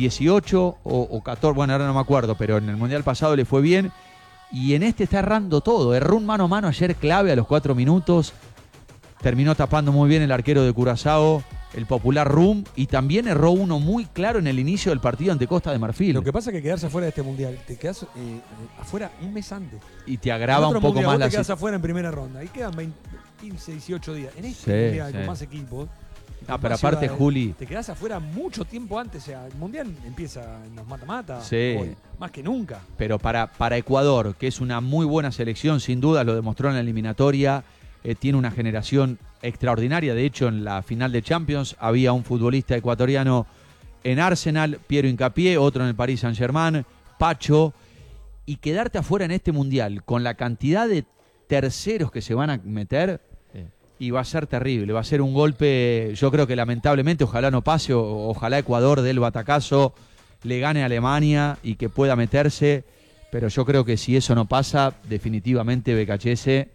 18 o 14, bueno, ahora no me acuerdo, pero en el mundial pasado le fue bien. Y en este está errando todo. Erró un mano a mano ayer clave a los 4 minutos. Terminó tapando muy bien el arquero de Curazao, el popular Rum. Y también erró uno muy claro en el inicio del partido ante Costa de Marfil. Lo que pasa es que quedarse afuera de este mundial, te quedas afuera un mes antes. Y te agrava un poco más la situación. Te quedas afuera en primera ronda. Ahí quedan 15, 18 días. En este mundial con más equipos. Pero aparte, Juli, te quedás afuera mucho tiempo antes. O sea, el mundial empieza en los mata-mata. Sí. Hoy, más que nunca. Pero para Ecuador, que es una muy buena selección, sin duda, lo demostró en la eliminatoria, tiene una generación extraordinaria. De hecho, en la final de Champions había un futbolista ecuatoriano en Arsenal, Piero Hincapié, otro en el Paris Saint-Germain, Pacho. Y quedarte afuera en este mundial con la cantidad de terceros que se van a meter, y va a ser terrible, va a ser un golpe, yo creo que lamentablemente, ojalá no pase, ojalá Ecuador dé el batacazo, le gane a Alemania y que pueda meterse, pero yo creo que si eso no pasa, definitivamente BKHS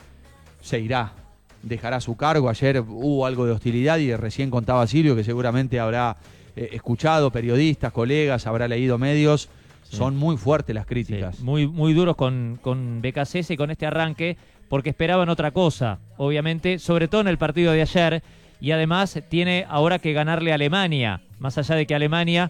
se irá, dejará su cargo. Ayer hubo algo de hostilidad y recién contaba Silvio que seguramente habrá escuchado periodistas, colegas, habrá leído medios. Son muy fuertes las críticas. Sí, muy duros con BKHS y con este arranque, porque esperaban otra cosa, obviamente, sobre todo en el partido de ayer, y además tiene ahora que ganarle a Alemania, más allá de que Alemania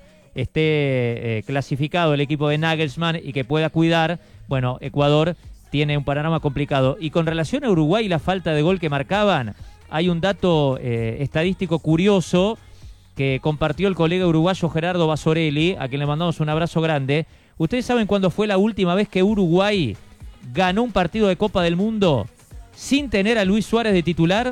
esté clasificado el equipo de Nagelsmann y que pueda cuidar, bueno, Ecuador tiene un panorama complicado. Y con relación a Uruguay y la falta de gol que marcaban, hay un dato estadístico curioso que compartió el colega uruguayo Gerardo Basorelli, a quien le mandamos un abrazo grande. ¿Ustedes saben cuándo fue la última vez que Uruguay ganó un partido de Copa del Mundo sin tener a Luis Suárez de titular?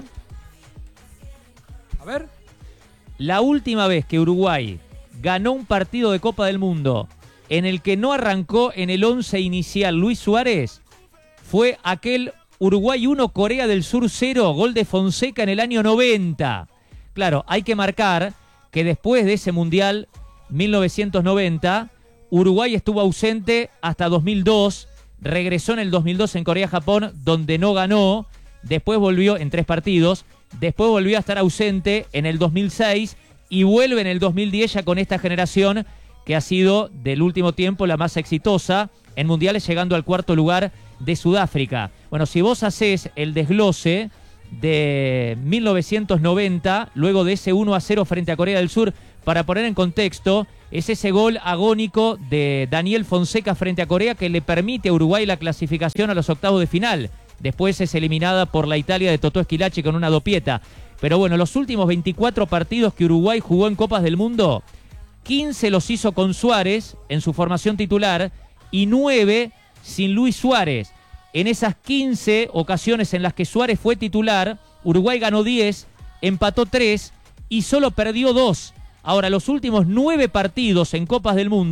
A ver. La última vez que Uruguay ganó un partido de Copa del Mundo en el que no arrancó en el 11 inicial Luis Suárez fue aquel Uruguay 1, Corea del Sur 0, gol de Fonseca en el año 90. Claro, hay que marcar que después de ese Mundial 1990, Uruguay estuvo ausente hasta 2002, regresó en el 2002 en Corea-Japón, donde no ganó, después volvió en 3 partidos, después volvió a estar ausente en el 2006 y vuelve en el 2010 ya con esta generación que ha sido del último tiempo la más exitosa en mundiales, llegando al 4º lugar de Sudáfrica. Bueno, si vos hacés el desglose de 1990, luego de ese 1-0 frente a Corea del Sur, para poner en contexto, es ese gol agónico de Daniel Fonseca frente a Corea que le permite a Uruguay la clasificación a los octavos de final. Después es eliminada por la Italia de Totó Esquilache con una dopieta. Pero bueno, los últimos 24 partidos que Uruguay jugó en Copas del Mundo, 15 los hizo con Suárez en su formación titular y 9 sin Luis Suárez. En esas 15 ocasiones en las que Suárez fue titular, Uruguay ganó 10, empató 3 y solo perdió 2. Ahora, los últimos 9 partidos en Copas del Mundo